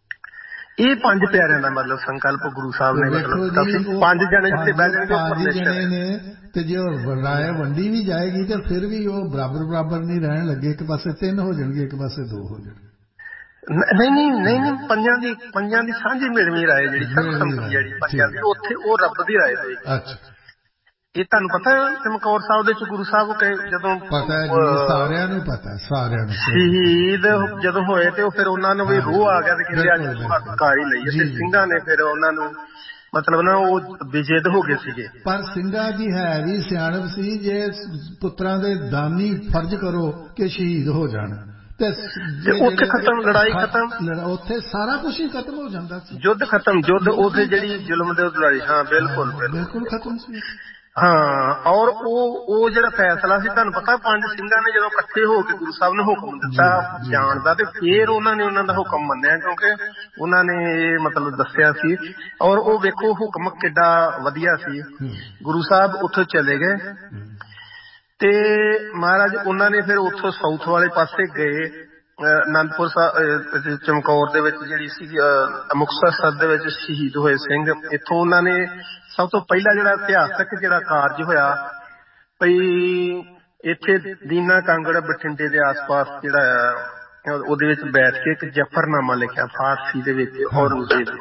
ਇਹ ਪੰਜ ਪਿਆਰਿਆਂ ਦਾ ਮਤਲਬ ਸੰਕਲਪ ਗੁਰੂ ਸਾਹਿਬ ਨੇ ਮਤਲਬ ਪੰਜ ਜਣੇ ਜਿੱਥੇ ਬਹਿ ਜਾਣਗੇ ਨੇ ਤੇ ਜੇ ਰਾਏ ਵੰਡੀ ਵੀ ਜਾਏਗੀ ਤੇ ਫਿਰ ਵੀ ਉਹ ਬਰਾਬਰ ਬਰਾਬਰ ਨਹੀਂ ਰਹਿਣ ਲੱਗੇ। ਇੱਕ ਪਾਸੇ ਤਿੰਨ ਹੋ ਜਾਣਗੇ ਇੱਕ ਪਾਸੇ ਦੋ ਹੋ ਜਾਣਗੇ। ਨਹੀਂ ਨਹੀਂ ਨਹੀਂ ਨਹੀਂ ਪੰਜਾਂ ਦੀ ਪੰਜਾਂ ਦੀ ਸਾਂਝੀ ਮਿਲਵੀਂ ਰਾਏ ਜਿਹੜੀ ਸਰਬਸੰਮਤੀ ਜਿਹੜੀ ਪੰਜਾਂ ਦੀ ਉੱਥੇ ਉਹ ਰੱਬ ਦੀ ਰਾਏ ਹੋਏਗੀ। ਇਹ ਤੁਹਾਨੂੰ ਪਤਾ ਚਮਕੌਰ ਸਾਹਿਬ ਦੇ ਚ ਗੁਰੂ ਸਾਹਿਬ ਕਹੇ ਜਦੋਂ ਪਤਾ ਸਾਰਿਆਂ ਨੂੰ ਪਤਾ ਸਾਰਿਆਂ ਨੂੰ ਸ਼ਹੀਦ ਜਦੋਂ ਹੋਏ ਤੇ ਉਹ ਫਿਰ ਉਹਨਾਂ ਨੂੰ ਵੀ ਰੂਹ ਆ ਗਿਆ ਤੇ ਕਹਿੰਦੇ ਅੱਜ ਕਰ ਹੀ ਲਈ ਤੇ ਸਿੰਘਾਂ ਨੇ ਫਿਰ ਉਹਨਾਂ ਨੂੰ ਮਤਲਬ ਨਾ ਉਹ ਬੇਜਿੱਦ ਹੋ ਗਏ ਸੀਗੇ। ਪਰ ਸਿੰਘਾਂ ਦੀ ਹੈ ਵੀ ਸਿਆਣਪ ਸੀ ਜੇ ਪੁੱਤਰਾਂ ਦੇ ਦਾਨੀ ਫਰਜ਼ ਕਰੋ ਕਿ ਸ਼ਹੀਦ ਹੋ ਜਾਣ ਤੇ ਉੱਥੇ ਖਤਮ ਲੜਾਈ ਖਤਮ ਉੱਥੇ ਸਾਰਾ ਕੁਛ ਹੀ ਖਤਮ ਹੋ ਜਾਂਦਾ ਸੀ। ਯੁੱਧ ਖਤਮ ਯੁੱਧ ਉੱਥੇ ਜਿਹੜੀ ਜ਼ੁਲਮ ਦੇ ਲੜਾਈ ਹਾਂ ਬਿਲਕੁਲ ਬਿਲਕੁਲ ਖਤਮ ਸੀ। ਹਾਂ ਔਰ ਉਹ ਉਹ ਜਿਹੜਾ ਫੈਸਲਾ ਸੀ ਤੁਹਾਨੂੰ ਪਤਾ ਪੰਜ ਸਿੰਘਾਂ ਨੇ ਜਦੋਂ ਇਕੱਠੇ ਹੋ ਕੇ ਗੁਰੂ ਸਾਹਿਬ ਨੇ ਹੁਕਮ ਦਿੱਤਾ ਜਾਣ ਦਾ ਤੇ ਫਿਰ ਉਹਨਾਂ ਨੇ ਉਹਨਾਂ ਦਾ ਹੁਕਮ ਮੰਨਿਆ ਕਿਉਂਕਿ ਉਹਨਾਂ ਨੇ ਇਹ ਮਤਲਬ ਦੱਸਿਆ ਸੀ। ਔਰ ਉਹ ਵੇਖੋ ਹੁਕਮ ਕਿੱਡਾ ਵਧੀਆ ਸੀ। ਗੁਰੂ ਸਾਹਿਬ ਉੱਥੋਂ ਚਲੇ ਗਏ ਤੇ ਮਹਾਰਾਜ ਉਹਨਾਂ ਨੇ ਫਿਰ ਉੱਥੋਂ ਸਾਊਥ ਵਾਲੇ ਪਾਸੇ ਗਏ ਅਨੰਦਪੁਰ ਸਾਹਿਬ ਚਮਕੌਰ ਦੇ ਵਿੱਚ ਜਿਹੜੀ ਸੀ ਮੁਕਤਸਰ ਸਾਹਿਬ ਦੇ ਵਿੱਚ ਸ਼ਹੀਦ ਹੋਏ ਸਿੰਘ ਇੱਥੋਂ ਉਹਨਾਂ ਨੇ ਸਭ ਤੋਂ ਪਹਿਲਾ ਜਿਹੜਾ ਇਤਿਹਾਸਕ ਜਿਹੜਾ ਕਾਰਜ ਹੋਇਆ ਬਈ ਇੱਥੇ ਦੀਨਾ ਕਾਂਗੜ ਬਠਿੰਡੇ ਦੇ ਆਸ ਪਾਸ ਜਿਹੜਾ ਆ ਉਹਦੇ ਵਿੱਚ ਬੈਠ ਕੇ ਇੱਕ ਜਫਰਨਾਮਾ ਲਿਖਿਆ ਫਾਰਸੀ ਦੇ ਵਿੱਚ ਔਰੰਗਜ਼ੇਬ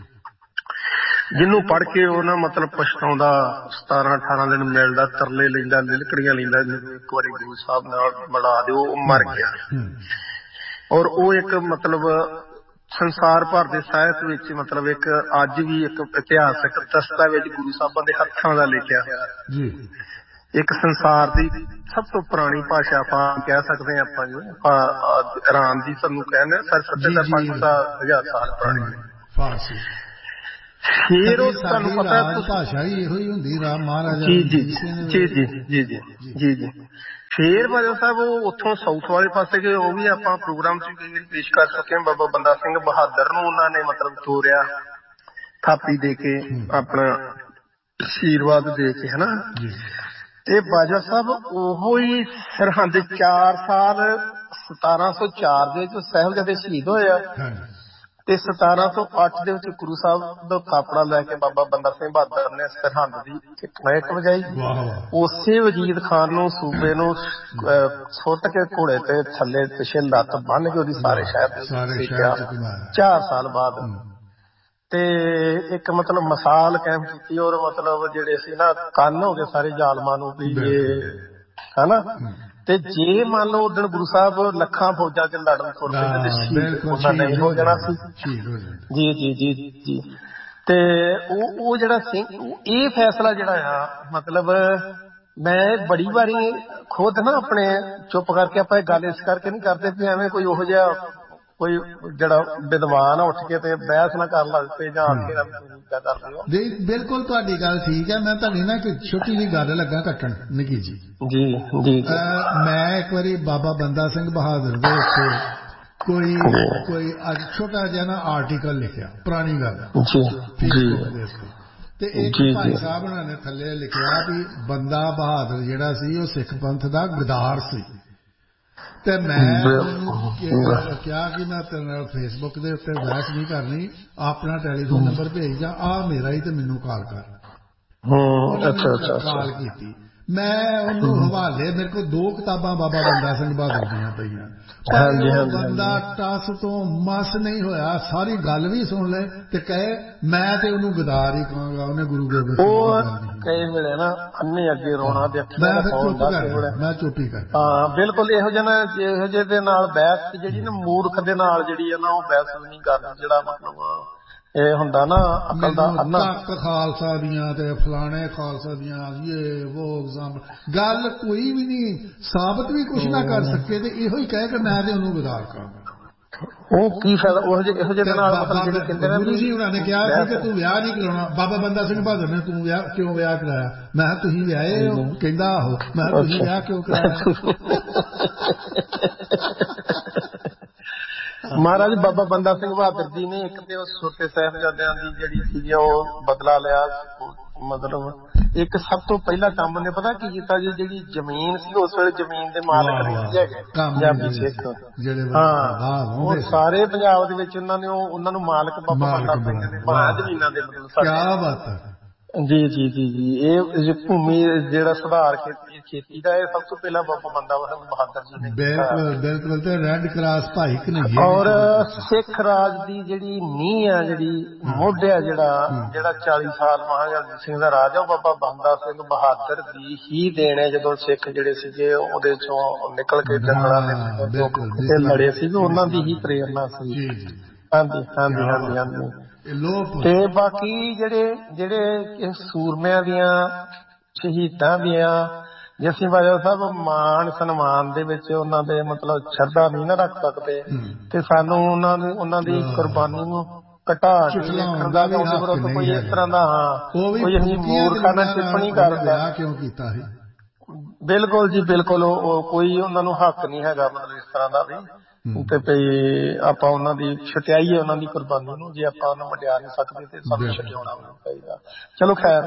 ਜਿਹਨੂੰ ਪੜ੍ਹ ਕੇ ਉਹ ਨਾ ਮਤਲਬ ਪਛਤਾਉਂਦਾ ਸਤਾਰਾਂ ਅਠਾਰਾਂ ਦਿਨ ਮਿਲਦਾ ਤਰਲੇ ਲੈਂਦਾ ਲਿਲਕੜੀਆਂ ਲੈਂਦਾ ਇੱਕ ਵਾਰੀ ਗੁਰੂ ਸਾਹਿਬ ਨਾਲ ਮਿਲਾ ਦਿਓ ਉਹ ਮਰ ਗਿਆ। ਔਰ ਉਹ ਇੱਕ ਮਤਲਬ ਸੰਸਾਰ ਭਰ ਦੇ ਸਾਹਿਤ ਵਿੱਚ ਮਤਲਬ ਇੱਕ ਅੱਜ ਵੀ ਇੱਕ ਇਤਿਹਾਸਕ ਦਸਤਾਵੇਜ਼ ਗੁਰੂ ਸਾਹਿਬਾਂ ਦੇ ਹੱਥਾਂ ਦਾ ਲਿਖਿਆ ਹੋਇਆ ਇੱਕ ਸੰਸਾਰ ਦੀ ਸਭ ਤੋਂ ਪੁਰਾਣੀ ਭਾਸ਼ਾ ਆਪਾਂ ਕਹਿ ਸਕਦੇ ਹਾਂ ਆਪਾਂ ਜੀ ਇਰਾਨ ਦੀ ਸਾਨੂੰ ਕਹਿੰਦੇ ਸਰ ਸੱਤਰ ਪੰਜ ਹਜ਼ਾਰ ਸਾਲ ਪੁਰਾਣੀ ਫਾਰਸੀ। ਫਿਰ ਉਹ ਤੁਹਾਨੂੰ ਪਤਾ ਭਾਸ਼ਾ ਹੀ ਇਹੋ ਹੀ ਹੁੰਦੀ ਰਾਮ ਮਹਾਰਾਜਾ ਜੀ ਜੀ ਜੀ ਜੀ ਜੀ ਜੀ ਜੀ ਜੀ। ਫੇਰ ਬਾਜਵਾ ਸਾਹਿਬ ਉਹ ਉੱਥੋਂ ਸਾਊਥ ਵਾਲੇ ਪਾਸੇ ਗਏ ਉਹ ਵੀ ਆਪਾਂ ਪ੍ਰੋਗਰਾਮ ਚ ਕਈ ਵਾਰੀ ਪੇਸ਼ ਕਰ ਸਕੇ। ਬਾਬਾ ਬੰਦਾ ਸਿੰਘ ਬਹਾਦਰ ਨੂੰ ਉਹਨਾਂ ਨੇ ਮਤਲਬ ਤੋਰਿਆ ਥਾਪੀ ਦੇ ਕੇ ਆਪਣਾ ਆਸ਼ੀਰਵਾਦ ਦੇ ਕੇ ਹਨਾ। ਤੇ ਬਾਜਵਾ ਸਾਹਿਬ ਉਹੋ ਹੀ ਸਰਹੰਦ ਚਾਰ ਸਾਲ ਸਤਾਰਾਂ ਸੌ ਚਾਰ ਦੇ ਵਿੱਚ ਸਾਹਿਬਜ਼ਾਦੇ ਸ਼ਹੀਦ ਹੋਏ ਆ ਤੇ ਸਤਾਰਾਂ ਸੌ ਅੱਠ ਦੇ ਵਿੱਚ ਗੁਰੂ ਸਾਹਿਬ ਦਾ ਥਾਪੜਾ ਲੈ ਕੇ ਬਾਬਾ ਬੰਦਾ ਸਿੰਘ ਬਹਾਦਰ ਨੇ ਸਰਹੰਦ ਦੀ ਮਹਿਕ ਵਜਾਈ। ਉਸੇ ਵਜੀਦ ਖਾਨ ਨੂੰ ਸੂਬੇ ਨੂੰ ਸੁੱਟ ਕੇ ਘੋੜੇ ਤੇ ਥੱਲੇ ਪਿੱਛੇ ਲੱਤ ਬੰਨ ਕੇ ਉਹਦੀ ਸਾਰੇ ਸ਼ਹਿਰ ਚਾਰ ਸਾਲ ਬਾਅਦ ਤੇ ਇੱਕ ਮਤਲਬ ਮਿਸਾਲ ਕਾਇਮ ਕੀਤੀ। ਔਰ ਮਤਲਬ ਜਿਹੜੇ ਸੀ ਨਾ ਕੰਨ ਹੋ ਗਏ ਸਾਰੇ ਜ਼ਾਲਮਾਂ ਨੂੰ ਵੀ ਇਹ ਹਨਾ। ਤੇ ਜੇ ਮੰਨ ਲਓ ਉਦਣ ਗੁਰੂ ਸਾਹਿਬ ਲੱਖਾਂ ਫੌਜਾਂ ਚ ਲੜਨ ਤੁਰ ਪਏ ਤੇ ਸ਼ਹੀਦ ਨਹੀਂ ਹੋ ਜਾਣਾ ਸੀ। ਜੀ ਜੀ ਜੀ ਜੀ। ਤੇ ਉਹ ਉਹ ਜਿਹੜਾ ਸਿੰਘ ਇਹ ਫੈਸਲਾ ਜਿਹੜਾ ਆ ਮਤਲਬ ਮੈਂ ਬੜੀ ਵਾਰੀ ਖੁਦ ਨਾ ਆਪਣੇ ਚੁੱਪ ਕਰਕੇ ਆਪਾਂ ਇਹ ਗੱਲ ਇਸ ਕਰਕੇ ਨਹੀਂ ਕਰਦੇ ਵੀ ਐਵੇਂ ਕੋਈ ਉਹੋ ਜਿਹਾ ਕੋਈ ਜਿਹੜਾ ਵਿਦਵਾਨ ਉੱਠ ਕੇ ਤੇ ਬਹਿਸ ਨਾ ਕਰ ਲੱਗ ਪਏ ਜਾਂ ਅੱਗੇ ਕਰਦੇ। ਬਿਲਕੁਲ ਤੁਹਾਡੀ ਗੱਲ ਠੀਕ ਹੈ। ਮੈਂ ਤੁਹਾਡੀ ਨਾ ਇੱਕ ਛੋਟੀ ਜਿਹੀ ਗੱਲ ਲੱਗਾ ਕੱਟਣ ਨਿੱਕੀ ਜੀ ਜੀ ਜੀ। ਮੈਂ ਇੱਕ ਵਾਰੀ ਬਾਬਾ ਬੰਦਾ ਸਿੰਘ ਬਹਾਦਰ ਦੇ ਉੱਤੇ ਕੋਈ ਕੋਈ ਅੱਜ ਛੋਟਾ ਜਿਹਾ ਨਾ ਆਰਟੀਕਲ ਲਿਖਿਆ ਪੁਰਾਣੀ ਗੱਲ ਤੇ ਇੱਕ ਭਾਈ ਸਾਹਿਬ ਉਹਨਾਂ ਨੇ ਥੱਲੇ ਲਿਖਿਆ ਵੀ ਬੰਦਾ ਬਹਾਦਰ ਜਿਹੜਾ ਸੀ ਉਹ ਸਿੱਖ ਪੰਥ ਦਾ ਗਦਾਰ ਸੀ। ਤੇ ਮੈਂ ਉਹਨੂੰ ਕਿਹਾ ਕਿ ਮੈਂ ਤੇਰੇ ਨਾਲ ਫੇਸਬੁੱਕ ਦੇ ਉੱਤੇ ਬਹਿਸ ਨਹੀਂ ਕਰਨੀ ਆਪਣਾ ਟੈਲੀਫੋਨ ਨੰਬਰ ਭੇਜ ਜਾਂ ਆਹ ਮੇਰਾ ਹੀ ਤੇ ਮੈਨੂੰ ਕਾਲ ਕਰ। ਕਾਲ ਕੀਤੀ ਮੈਂ ਉਹਨੂੰ ਹਵਾਲੇ ਮੇਰੇ ਕੋਲ ਦੋ ਕਿਤਾਬਾਂ ਬਾਬਾ ਬੰਦਾ ਸਿੰਘ ਬਹਾਦਰ ਦੀਆਂ ਪਈਆਂ ਪਰ ਬੰਦਾ ਟਸ ਤੋਂ ਮਸ ਨਹੀਂ ਹੋਇਆ। ਸਾਰੀ ਗੱਲ ਵੀ ਸੁਣ ਲੈ ਤੇ ਕਹੇ ਮੈਂ ਤੇ ਉਹਨੂੰ ਗਦਾਰ ਹੀ ਕਹਾਂਗਾ ਉਹਨੇ ਗੁਰੂ ਗੋਬਿੰਦ ਸਿੰਘ ਕਈ ਵੇਲੇ ਨਾ ਅੰਨੇ ਅੱਗੇ ਰੋਣਾ ਤੇ ਮੈਂ ਚੁੱਪ ਕਰ ਮੈਂ ਚੁੱਪ ਹੀ ਕਰ ਹਾਂ ਬਿਲਕੁਲ ਇਹੋ ਜਿਹੇ ਨਾ ਇਹੋ ਜਿਹੇ ਦੇ ਨਾਲ ਬਹਿਸ ਜਿਹੜੀ ਨਾ ਮੂਰਖ ਦੇ ਨਾਲ ਜਿਹੜੀ ਹੈ ਨਾ ਉਹ ਬਹਿਸ ਨਹੀਂ ਕਰਨੀ ਜਿਹੜਾ ਮਤਲਬ ਇਹ ਹੁੰਦਾ ਨਾ ਅਕਲ ਦਾ ਅੰਨਾ ਤੱਕ ਖਾਲਸਾ ਦੀਆਂ ਤੇ ਫਲਾਣੇ ਖਾਲਸਾ ਦੀਆਂ ਇਹ ਉਹ ਐਗਜ਼ਾਮ ਗੱਲ ਕੋਈ ਵੀ ਨਹੀਂ ਸਾਬਤ ਵੀ ਕੁਛ ਨਾ ਕਰ ਸਕੇ ਤੇ ਇਹੋ ਹੀ ਕਹਿ ਕੇ ਮੈਂ ਤੇ ਉਹਨੂੰ ਵਿਗਾੜ ਕਰਾਂਗਾ। ਉਹ ਕੀ ਫਾਇਦਾ ਉਹ ਜਿਹੇ ਇਹੋ ਜਿਹੇ ਨਾਲ ਮਤਲਬ ਜਿਹੜੇ ਕਹਿੰਦੇ ਨੇ ਗੁਰੂ ਜੀ ਉਹਨਾਂ ਨੇ ਕਿਹਾ ਸੀ ਕਿ ਤੂੰ ਵਿਆਹ ਨਹੀਂ ਕਰਾਉਣਾ। ਬਾਬਾ ਬੰਦਾ ਸਿੰਘ ਬਹਾਦਰ ਨੇ ਤੂੰ ਵਿਆਹ ਕਿਉਂ ਵਿਆਹ ਕਰਾਇਆ? ਮੈਂ ਕਿਹਾ ਤੁਸੀਂ ਵਿਆਹੇ ਹੋ? ਕਹਿੰਦਾ ਆਹੋ। ਮੈਂ ਕਿਹਾ ਤੁਸੀਂ ਵਿਆਹ ਕਿਉਂ ਕਰਾਇਆ? ਮਹਾਰਾਜ ਬਾਬਾ ਬੰਦਾ ਸਿੰਘ ਬਹਾਦਰ ਜੀ ਨੇ ਇੱਕ ਤੇ ਉਸ ਛੋਟੇ ਸਾਹਿਬਜ਼ਾਦਿਆਂ ਦੀ ਜਿਹੜੀ ਸੀਗੀ ਉਹ ਬਦਲਾ ਲਿਆ। ਮਤਲਬ ਇੱਕ ਸਭ ਤੋਂ ਪਹਿਲਾ ਕੰਮ ਨੇ ਪਤਾ ਕੀ ਕੀਤਾ ਜੀ, ਜਿਹੜੀ ਜ਼ਮੀਨ ਸੀ ਉਸ ਵੇਲੇ ਜ਼ਮੀਨ ਦੇ ਮਾਲਕ ਨਹੀਂ ਸੀ ਹੈਗੇ ਪੰਜਾਬੀ ਸਿੱਖ। ਹਾਂ ਉਹ ਸਾਰੇ ਪੰਜਾਬ ਦੇ ਵਿੱਚ ਉਹਨਾਂ ਨੇ ਉਹਨਾਂ ਨੂੰ ਮਾਲਕ ਬਾਬਾ ਬੰਦਾ ਸਿੰਘ ਨੇ ਬਣਾਇਆ ਜ਼ਮੀਨਾਂ ਦੇ। ਮਤਲਬ ਕਿਆ ਬਾਤ ਹੈ। ਜੀ ਜੀ ਜੀ ਜੀ ਇਹ ਭੂਮੀ ਜਿਹੜਾ ਸੁਧਾਰ ਖੇਤੀ ਦਾ ਇਹ ਸਭ ਤੋਂ ਪਹਿਲਾਂ ਬਾਬਾ ਬੰਦਾ ਸਿੰਘ ਬਹਾਦਰ ਜੀ ਨੇ। ਬਿਲਕੁਲ ਬਿਲਕੁਲ ਤੇ ਰੈੱਡ ਕਰਾਸ ਭਾਈ ਕਨਈਆ ਔਰ ਸਿੱਖ ਰਾਜ ਦੀ ਜਿਹੜੀ ਨੀਂਹ ਆ ਜਿਹੜੀ ਮੁੱਢ ਆ ਜਿਹੜਾ ਜਿਹੜਾ ਚਾਲੀ ਸਾਲ ਮਹਾਰਾਜਾ ਰਣਜੀਤ ਸਿੰਘ ਦਾ ਰਾਜ ਆ ਉਹ ਬਾਬਾ ਬੰਦਾ ਸਿੰਘ ਬਹਾਦਰ ਦੀ ਹੀ ਦੇਣ ਹੈ। ਜਦੋਂ ਸਿੱਖ ਜਿਹੜੇ ਸੀਗੇ ਉਹਦੇ ਚੋਂ ਨਿਕਲ ਕੇ ਜੰਗਲਾਂ ਦੇ ਲੜੇ ਸੀਗੇ ਉਹਨਾਂ ਦੀ ਹੀ ਪ੍ਰੇਰਨਾ ਸੀ। ਹਾਂਜੀ ਹਾਂਜੀ ਹਾਂਜੀ ਹਾਂਜੀ। ਤੇ ਬਾਕੀ ਜਿਹੜੇ ਜਿਹੜੇ ਸੂਰਮਿਆਂ ਦੀਆਂ ਸ਼ਹੀਦਾਂ ਦੀਆਂ ਜੇ ਅਸੀਂ ਬਾਜਵਾ ਸਾਹਿਬ ਮਾਣ ਸਨਮਾਨ ਦੇ ਵਿੱਚ ਉਹਨਾਂ ਦੇ ਮਤਲਬ ਸ਼ਰਧਾ ਨਹੀਂ ਨਾ ਰੱਖ ਸਕਦੇ ਤੇ ਸਾਨੂੰ ਉਹਨਾਂ ਨੂੰ ਉਹਨਾਂ ਦੀ ਕੁਰਬਾਨੀ ਨੂੰ ਘਟਾ ਕੇ ਵੇਖਣ ਦਾ ਕੋਈ ਇਸ ਤਰ੍ਹਾਂ ਦਾ ਹਾਂ ਕੋਈ ਅਸੀਂ ਮੂਰਖਾਂ ਨਾਲ ਟਿੱਪਣੀ ਕਰਦਾ ਕਿਉਂ ਕੀਤਾ ਸੀ। ਬਿਲਕੁਲ ਜੀ ਬਿਲਕੁਲ ਉਹ ਕੋਈ ਉਹਨਾਂ ਨੂੰ ਹੱਕ ਨਹੀਂ ਹੈਗਾ ਮਤਲਬ ਇਸ ਤਰ੍ਹਾਂ ਦਾ ਵੀ ਤੇ ਭਈ ਆਪਾਂ ਉਹਨਾਂ ਦੀ ਛਟਿਆਈਏ ਉਹਨਾਂ ਦੀ ਕੁਰਬਾਨੀ ਨੂੰ। ਜੇ ਆਪਾਂ ਉਹਨੂੰ ਵਡਿਆ ਨਹੀਂ ਸਕਦੇ ਤੇ ਸਾਨੂੰ ਛਟਿਆਉਣਾ ਚਾਹੀਦਾ। ਚਲੋ ਖੈਰ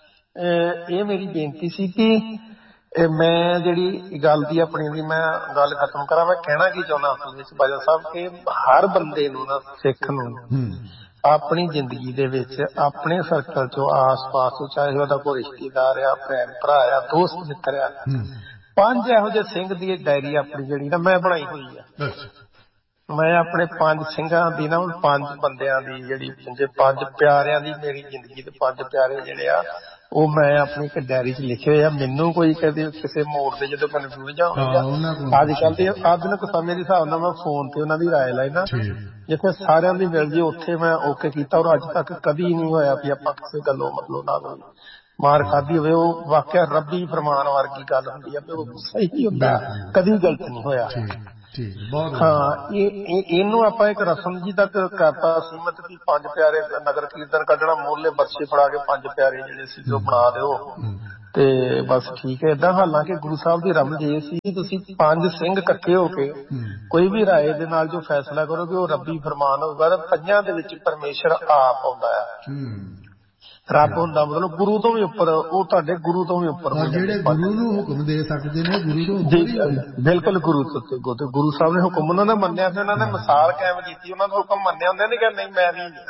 ਇਹ ਮੇਰੀ ਬੇਨਤੀ ਸੀ ਕਿ ਮੈਂ ਜਿਹੜੀ ਗੱਲ ਦੀ ਆਪਣੀ ਦੀ ਮੈਂ ਗੱਲ ਖਤਮ ਕਰਾਂ। ਮੈਂ ਕਹਿਣਾ ਕੀ ਚਾਹੁੰਦਾ ਅਸਲ ਵਿੱਚ ਬਾਜਵਾ ਸਾਹਿਬ ਕਿ ਹਰ ਬੰਦੇ ਨੂੰ ਨਾ ਸਿੱਖ ਨੂੰ ਆਪਣੀ ਜ਼ਿੰਦਗੀ ਦੇ ਵਿੱਚ ਆਪਣੇ ਸਰਕਲ ਚੋਂ ਆਸ ਪਾਸ ਚਾਹੇ ਉਹਦਾ ਕੋਈ ਰਿਸ਼ਤੇਦਾਰ ਆ ਭੈਣ ਭਰਾ ਆ ਦੋਸਤ ਮਿੱਤਰ ਆ ਪੰਜ ਇਹੋ ਜਿਹੇ ਸਿੰਘ ਦੀ ਡਾਇਰੀ ਆਪਣੀ ਜਿਹੜੀ ਨਾ ਮੈਂ ਬਣਾਈ ਹੋਈ ਆ। ਮੈਂ ਆਪਣੇ ਪੰਜ ਸਿੰਘਾਂ ਦੀ ਨਾ ਪੰਜ ਬੰਦਿਆਂ ਦੀ ਜਿਹੜੀ ਪੰਜ ਪਿਆਰਿਆਂ ਦੀ ਮੇਰੀ ਜ਼ਿੰਦਗੀ ਦੇ ਪੰਜ ਪਿਆਰੇ ਜਿਹੜੇ ਆ ਉਹ ਮੈਂ ਆਪਣੀ ਇੱਕ ਡਾਇਰੀ ਚ ਲਿਖੇ ਹੋਏ ਆ। ਮੈਨੂੰ ਕੋਈ ਕਦੇ ਕਿਸੇ ਮੋੜ ਤੇ ਜਦੋਂ ਕਨਫਿਊਜ਼ ਆਉਂਦਾ ਅੱਜ ਕੱਲ੍ਹ ਦੇ ਆਧੁਨਿਕ ਸਮੇਂ ਦੇ ਹਿਸਾਬ ਨਾਲ ਮੈਂ ਫੋਨ ਤੇ ਉਹਨਾਂ ਦੀ ਰਾਏ ਲੈਣਾ ਜਿੱਥੇ ਸਾਰਿਆਂ ਦੀ ਮਿਲ ਜੇ ਉੱਥੇ ਮੈਂ ਓਕੇ ਕੀਤਾ। ਔਰ ਅੱਜ ਤੱਕ ਕਦੀ ਨਹੀਂ ਹੋਇਆ ਵੀ ਆਪਾਂ ਕਿਸੇ ਗੱਲੋਂ ਮਤਲਬ ਨਾ ਕੋਈ ਮਾਰ ਖਾਧੀ ਹੋਵੇ। ਉਹ ਵਾਕਿਆ ਰੱਬੀ ਫਰਮਾਨ ਵਰਗੀ ਗੱਲ ਹੁੰਦੀ ਆ ਵੀ ਉਹ ਸਹੀ ਹੁੰਦਾ ਕਦੀ ਗਲਤ ਨਹੀਂ ਹੋਇਆ। ਹਾਂ ਇਹ ਇਹਨੂੰ ਆਪਾਂ ਇੱਕ ਰਸਮ ਜੀ ਤੱਕ ਕਰਤਾ ਸੀਮਤ ਵੀ ਪੰਜ ਪਿਆਰੇ ਨਗਰ ਕੀਰਤਨ ਕੱਢਣਾ ਮੋਹਲੇ ਬਰਛੇ ਫੜਾ ਕੇ ਪੰਜ ਪਿਆਰੇ ਜਿਹੜੇ ਸੀ ਉਹ ਬਣਾ ਦਿਓ ਤੇ ਬਸ ਠੀਕ ਹੈ ਏਦਾਂ। ਹਾਲਾਂਕਿ ਗੁਰੂ ਸਾਹਿਬ ਦੀ ਰਮਜ ਇਹ ਸੀ ਤੁਸੀਂ ਪੰਜ ਸਿੰਘ ਇਕੱਠੇ ਹੋ ਕੇ ਕੋਈ ਵੀ ਰਾਏ ਦੇ ਨਾਲ ਜੋ ਫੈਸਲਾ ਕਰੋਗੇ ਉਹ ਰੱਬੀ ਫਰਮਾਨ ਹੋਊਗਾ। ਪੰਜਾਂ ਦੇ ਵਿੱਚ ਪਰਮੇਸ਼ਰ ਆਪ ਆਉਂਦਾ ਆ। ਰੱਬ ਹੁੰਦਾ ਮਤਲਬ ਗੁਰੂ ਤੋਂ ਵੀ ਉੱਪਰ ਉਹ ਤੁਹਾਡੇ ਗੁਰੂ ਤੋਂ ਵੀ ਉੱਪਰ ਜਿਹੜੇ ਗੁਰੂ ਨੂੰ ਹੁਕਮ ਦੇ ਸਕਦੇ ਨੇ ਗੁਰੂ ਤੋਂ ਜੀ ਬਿਲਕੁਲ ਗੁਰੂ ਤੋਂ ਗੁਰੂ ਸਾਹਿਬ ਨੇ ਹੁਕਮ ਉਹਨਾਂ ਨੇ ਮੰਨਿਆ ਤੇ ਉਹਨਾਂ ਨੇ ਮਿਸਾਲ ਕਾਇਮ ਕੀਤੀ। ਉਹਨਾਂ ਦਾ ਹੁਕਮ ਮੰਨਿਆ ਹੁੰਦੇ ਨੇ ਕਿ ਨਹੀਂ ਮੈਂ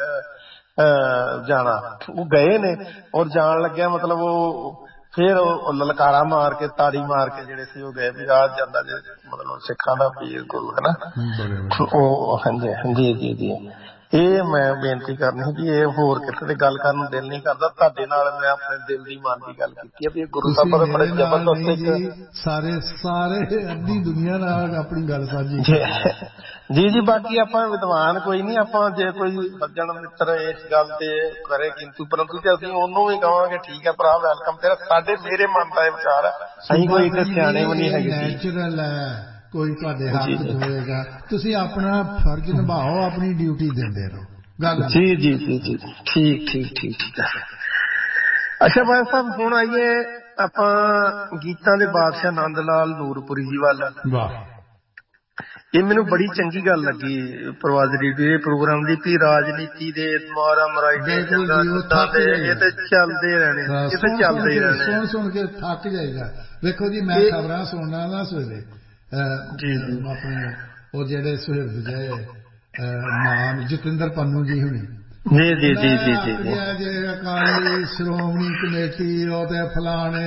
ਨਹੀਂ ਜਾਣਾ ਉਹ ਗਏ ਨੇ ਔਰ ਜਾਣ ਲੱਗਿਆ ਮਤਲਬ ਉਹ ਫੇਰ ਉਹ ਲਲਕਾਰਾ ਮਾਰ ਕੇ ਤਾੜੀ ਮਾਰ ਕੇ ਜਿਹੜੇ ਸੀ ਉਹ ਗਏ ਵੀ ਆ ਜਾਂਦਾ ਜੇ ਮਤਲਬ ਸਿੱਖਾਂ ਦਾ ਪੀਰ ਗੁਰੂ ਹੈ ਨਾ ਉਹ। ਹਾਂਜੀ ਹਾਂਜੀ ਜੀ ਜੀ ਇਹ ਮੈਂ ਬੇਨਤੀ ਕਰਨੀ ਕਿ ਇਹ ਹੋਰ ਕਿਸੇ ਤੇ ਗੱਲ ਕਰਨ ਨੂੰ ਦਿਲ ਨਹੀਂ ਕਰਦਾ। ਤੁਹਾਡੇ ਨਾਲ ਮੈਂ ਆਪਣੇ ਦਿਲ ਦੀ ਮਨ ਦੀ ਗੱਲ ਕੀਤੀ ਹੈ ਵੀ ਗੁਰੂ ਸਾਹਿਬ ਦਾ ਬੜੇ ਜ਼ਬਰਦਸਤ ਸਾਰੇ ਸਾਰੇ ਅੱਧੀ ਦੁਨੀਆ ਨਾਲ ਆਪਣੀ ਗੱਲ ਸਾਂਝੀ ਜੀ ਜੀ। ਬਾਕੀ ਆਪਾਂ ਵਿਦਵਾਨ ਕੋਈ ਨਹੀਂ ਆਪਾਂ ਜੇ ਕੋਈ ਸੱਜਣ ਮਿੱਤਰ ਇਸ ਗੱਲ ਤੇ ਕਰੇ ਕਿੰਤੂ ਪਰੰਤੂ ਤੇ ਅਸੀਂ ਉਹਨੂੰ ਵੀ ਕਹਾਂਗੇ ਠੀਕ ਹੈ ਭਰਾ ਵੈਲਕਮ ਤੇਰਾ। ਸਾਡੇ ਮੇਰੇ ਮਨ ਦਾ ਇਹ ਵਿਚਾਰ ਹੈ ਅਸੀਂ ਕੋਈ ਇੱਕ ਸਿਆਣੇ ਵੀ ਨਹੀਂ ਹੈਗੇ। ਨੈਚੁਰਲ ਹੈ ਕੋਈ ਤੁਹਾਡੇ ਹੱਥ ਹੋਏਗਾ ਤੁਸੀਂ ਆਪਣਾ ਫਰਜ਼ ਨਿਭਾਓ ਆਪਣੀ ਡਿਊਟੀ ਦਿੰਦੇ ਰਹੋ ਗੱਲ। ਜੀ ਜੀ ਜੀ ਜੀ ਠੀਕ ਠੀਕ ਠੀਕ ਠੀਕ ਹੈ। ਅੱਛਾ ਬਾਈ ਸਾਹਿਬ ਹੁਣ ਆਈਏ ਆਪਾਂ ਗੀਤਾਂ ਦੇ ਬਾਦਸ਼ਾਹ ਨੰਦ ਲਾਲ ਨੂਰਪੁਰੀ ਜੀ ਵੱਲ। ਵਾਹ ਇਹ ਮੈਨੂੰ ਬੜੀ ਚੰਗੀ ਗੱਲ ਲੱਗੀ ਪ੍ਰਵਾਜ਼ਰੀ ਦੇ ਪ੍ਰੋਗਰਾਮ ਦੀ ਵੀ ਰਾਜਨੀਤੀ ਦੇ ਮਾਰਾ ਮਰਾਈ ਦੇ ਇਹ ਤੇ ਚੱਲਦੇ ਰਹਿਣੇ ਇਹ ਤੇ ਚੱਲਦੇ ਰਹਿਣੇ। ਸੁਣ ਸੁਣ ਕੇ ਥੱਕ ਜਾਏਗਾ। ਵੇਖੋ ਜੀ ਮੈਂ ਖਬਰਾਂ ਸੁਣਨਾ ਨਾ ਸਵੇਰੇ ਆਪਣੇ ਉਹ ਜਿਹੜੇ ਸੁਹਿਰਦ ਜੇ ਨਾਮ ਜਤਿੰਦਰ ਪੰਨੂ ਜੀ ਹੁਣੀ ਜੀ ਜੀ ਜੀ ਜੀ ਜੀ ਜੇ ਅਕਾਲੀ ਸ਼੍ਰੋਮਣੀ ਕਮੇਟੀ ਉਹ ਤੇ ਫਲਾਣੇ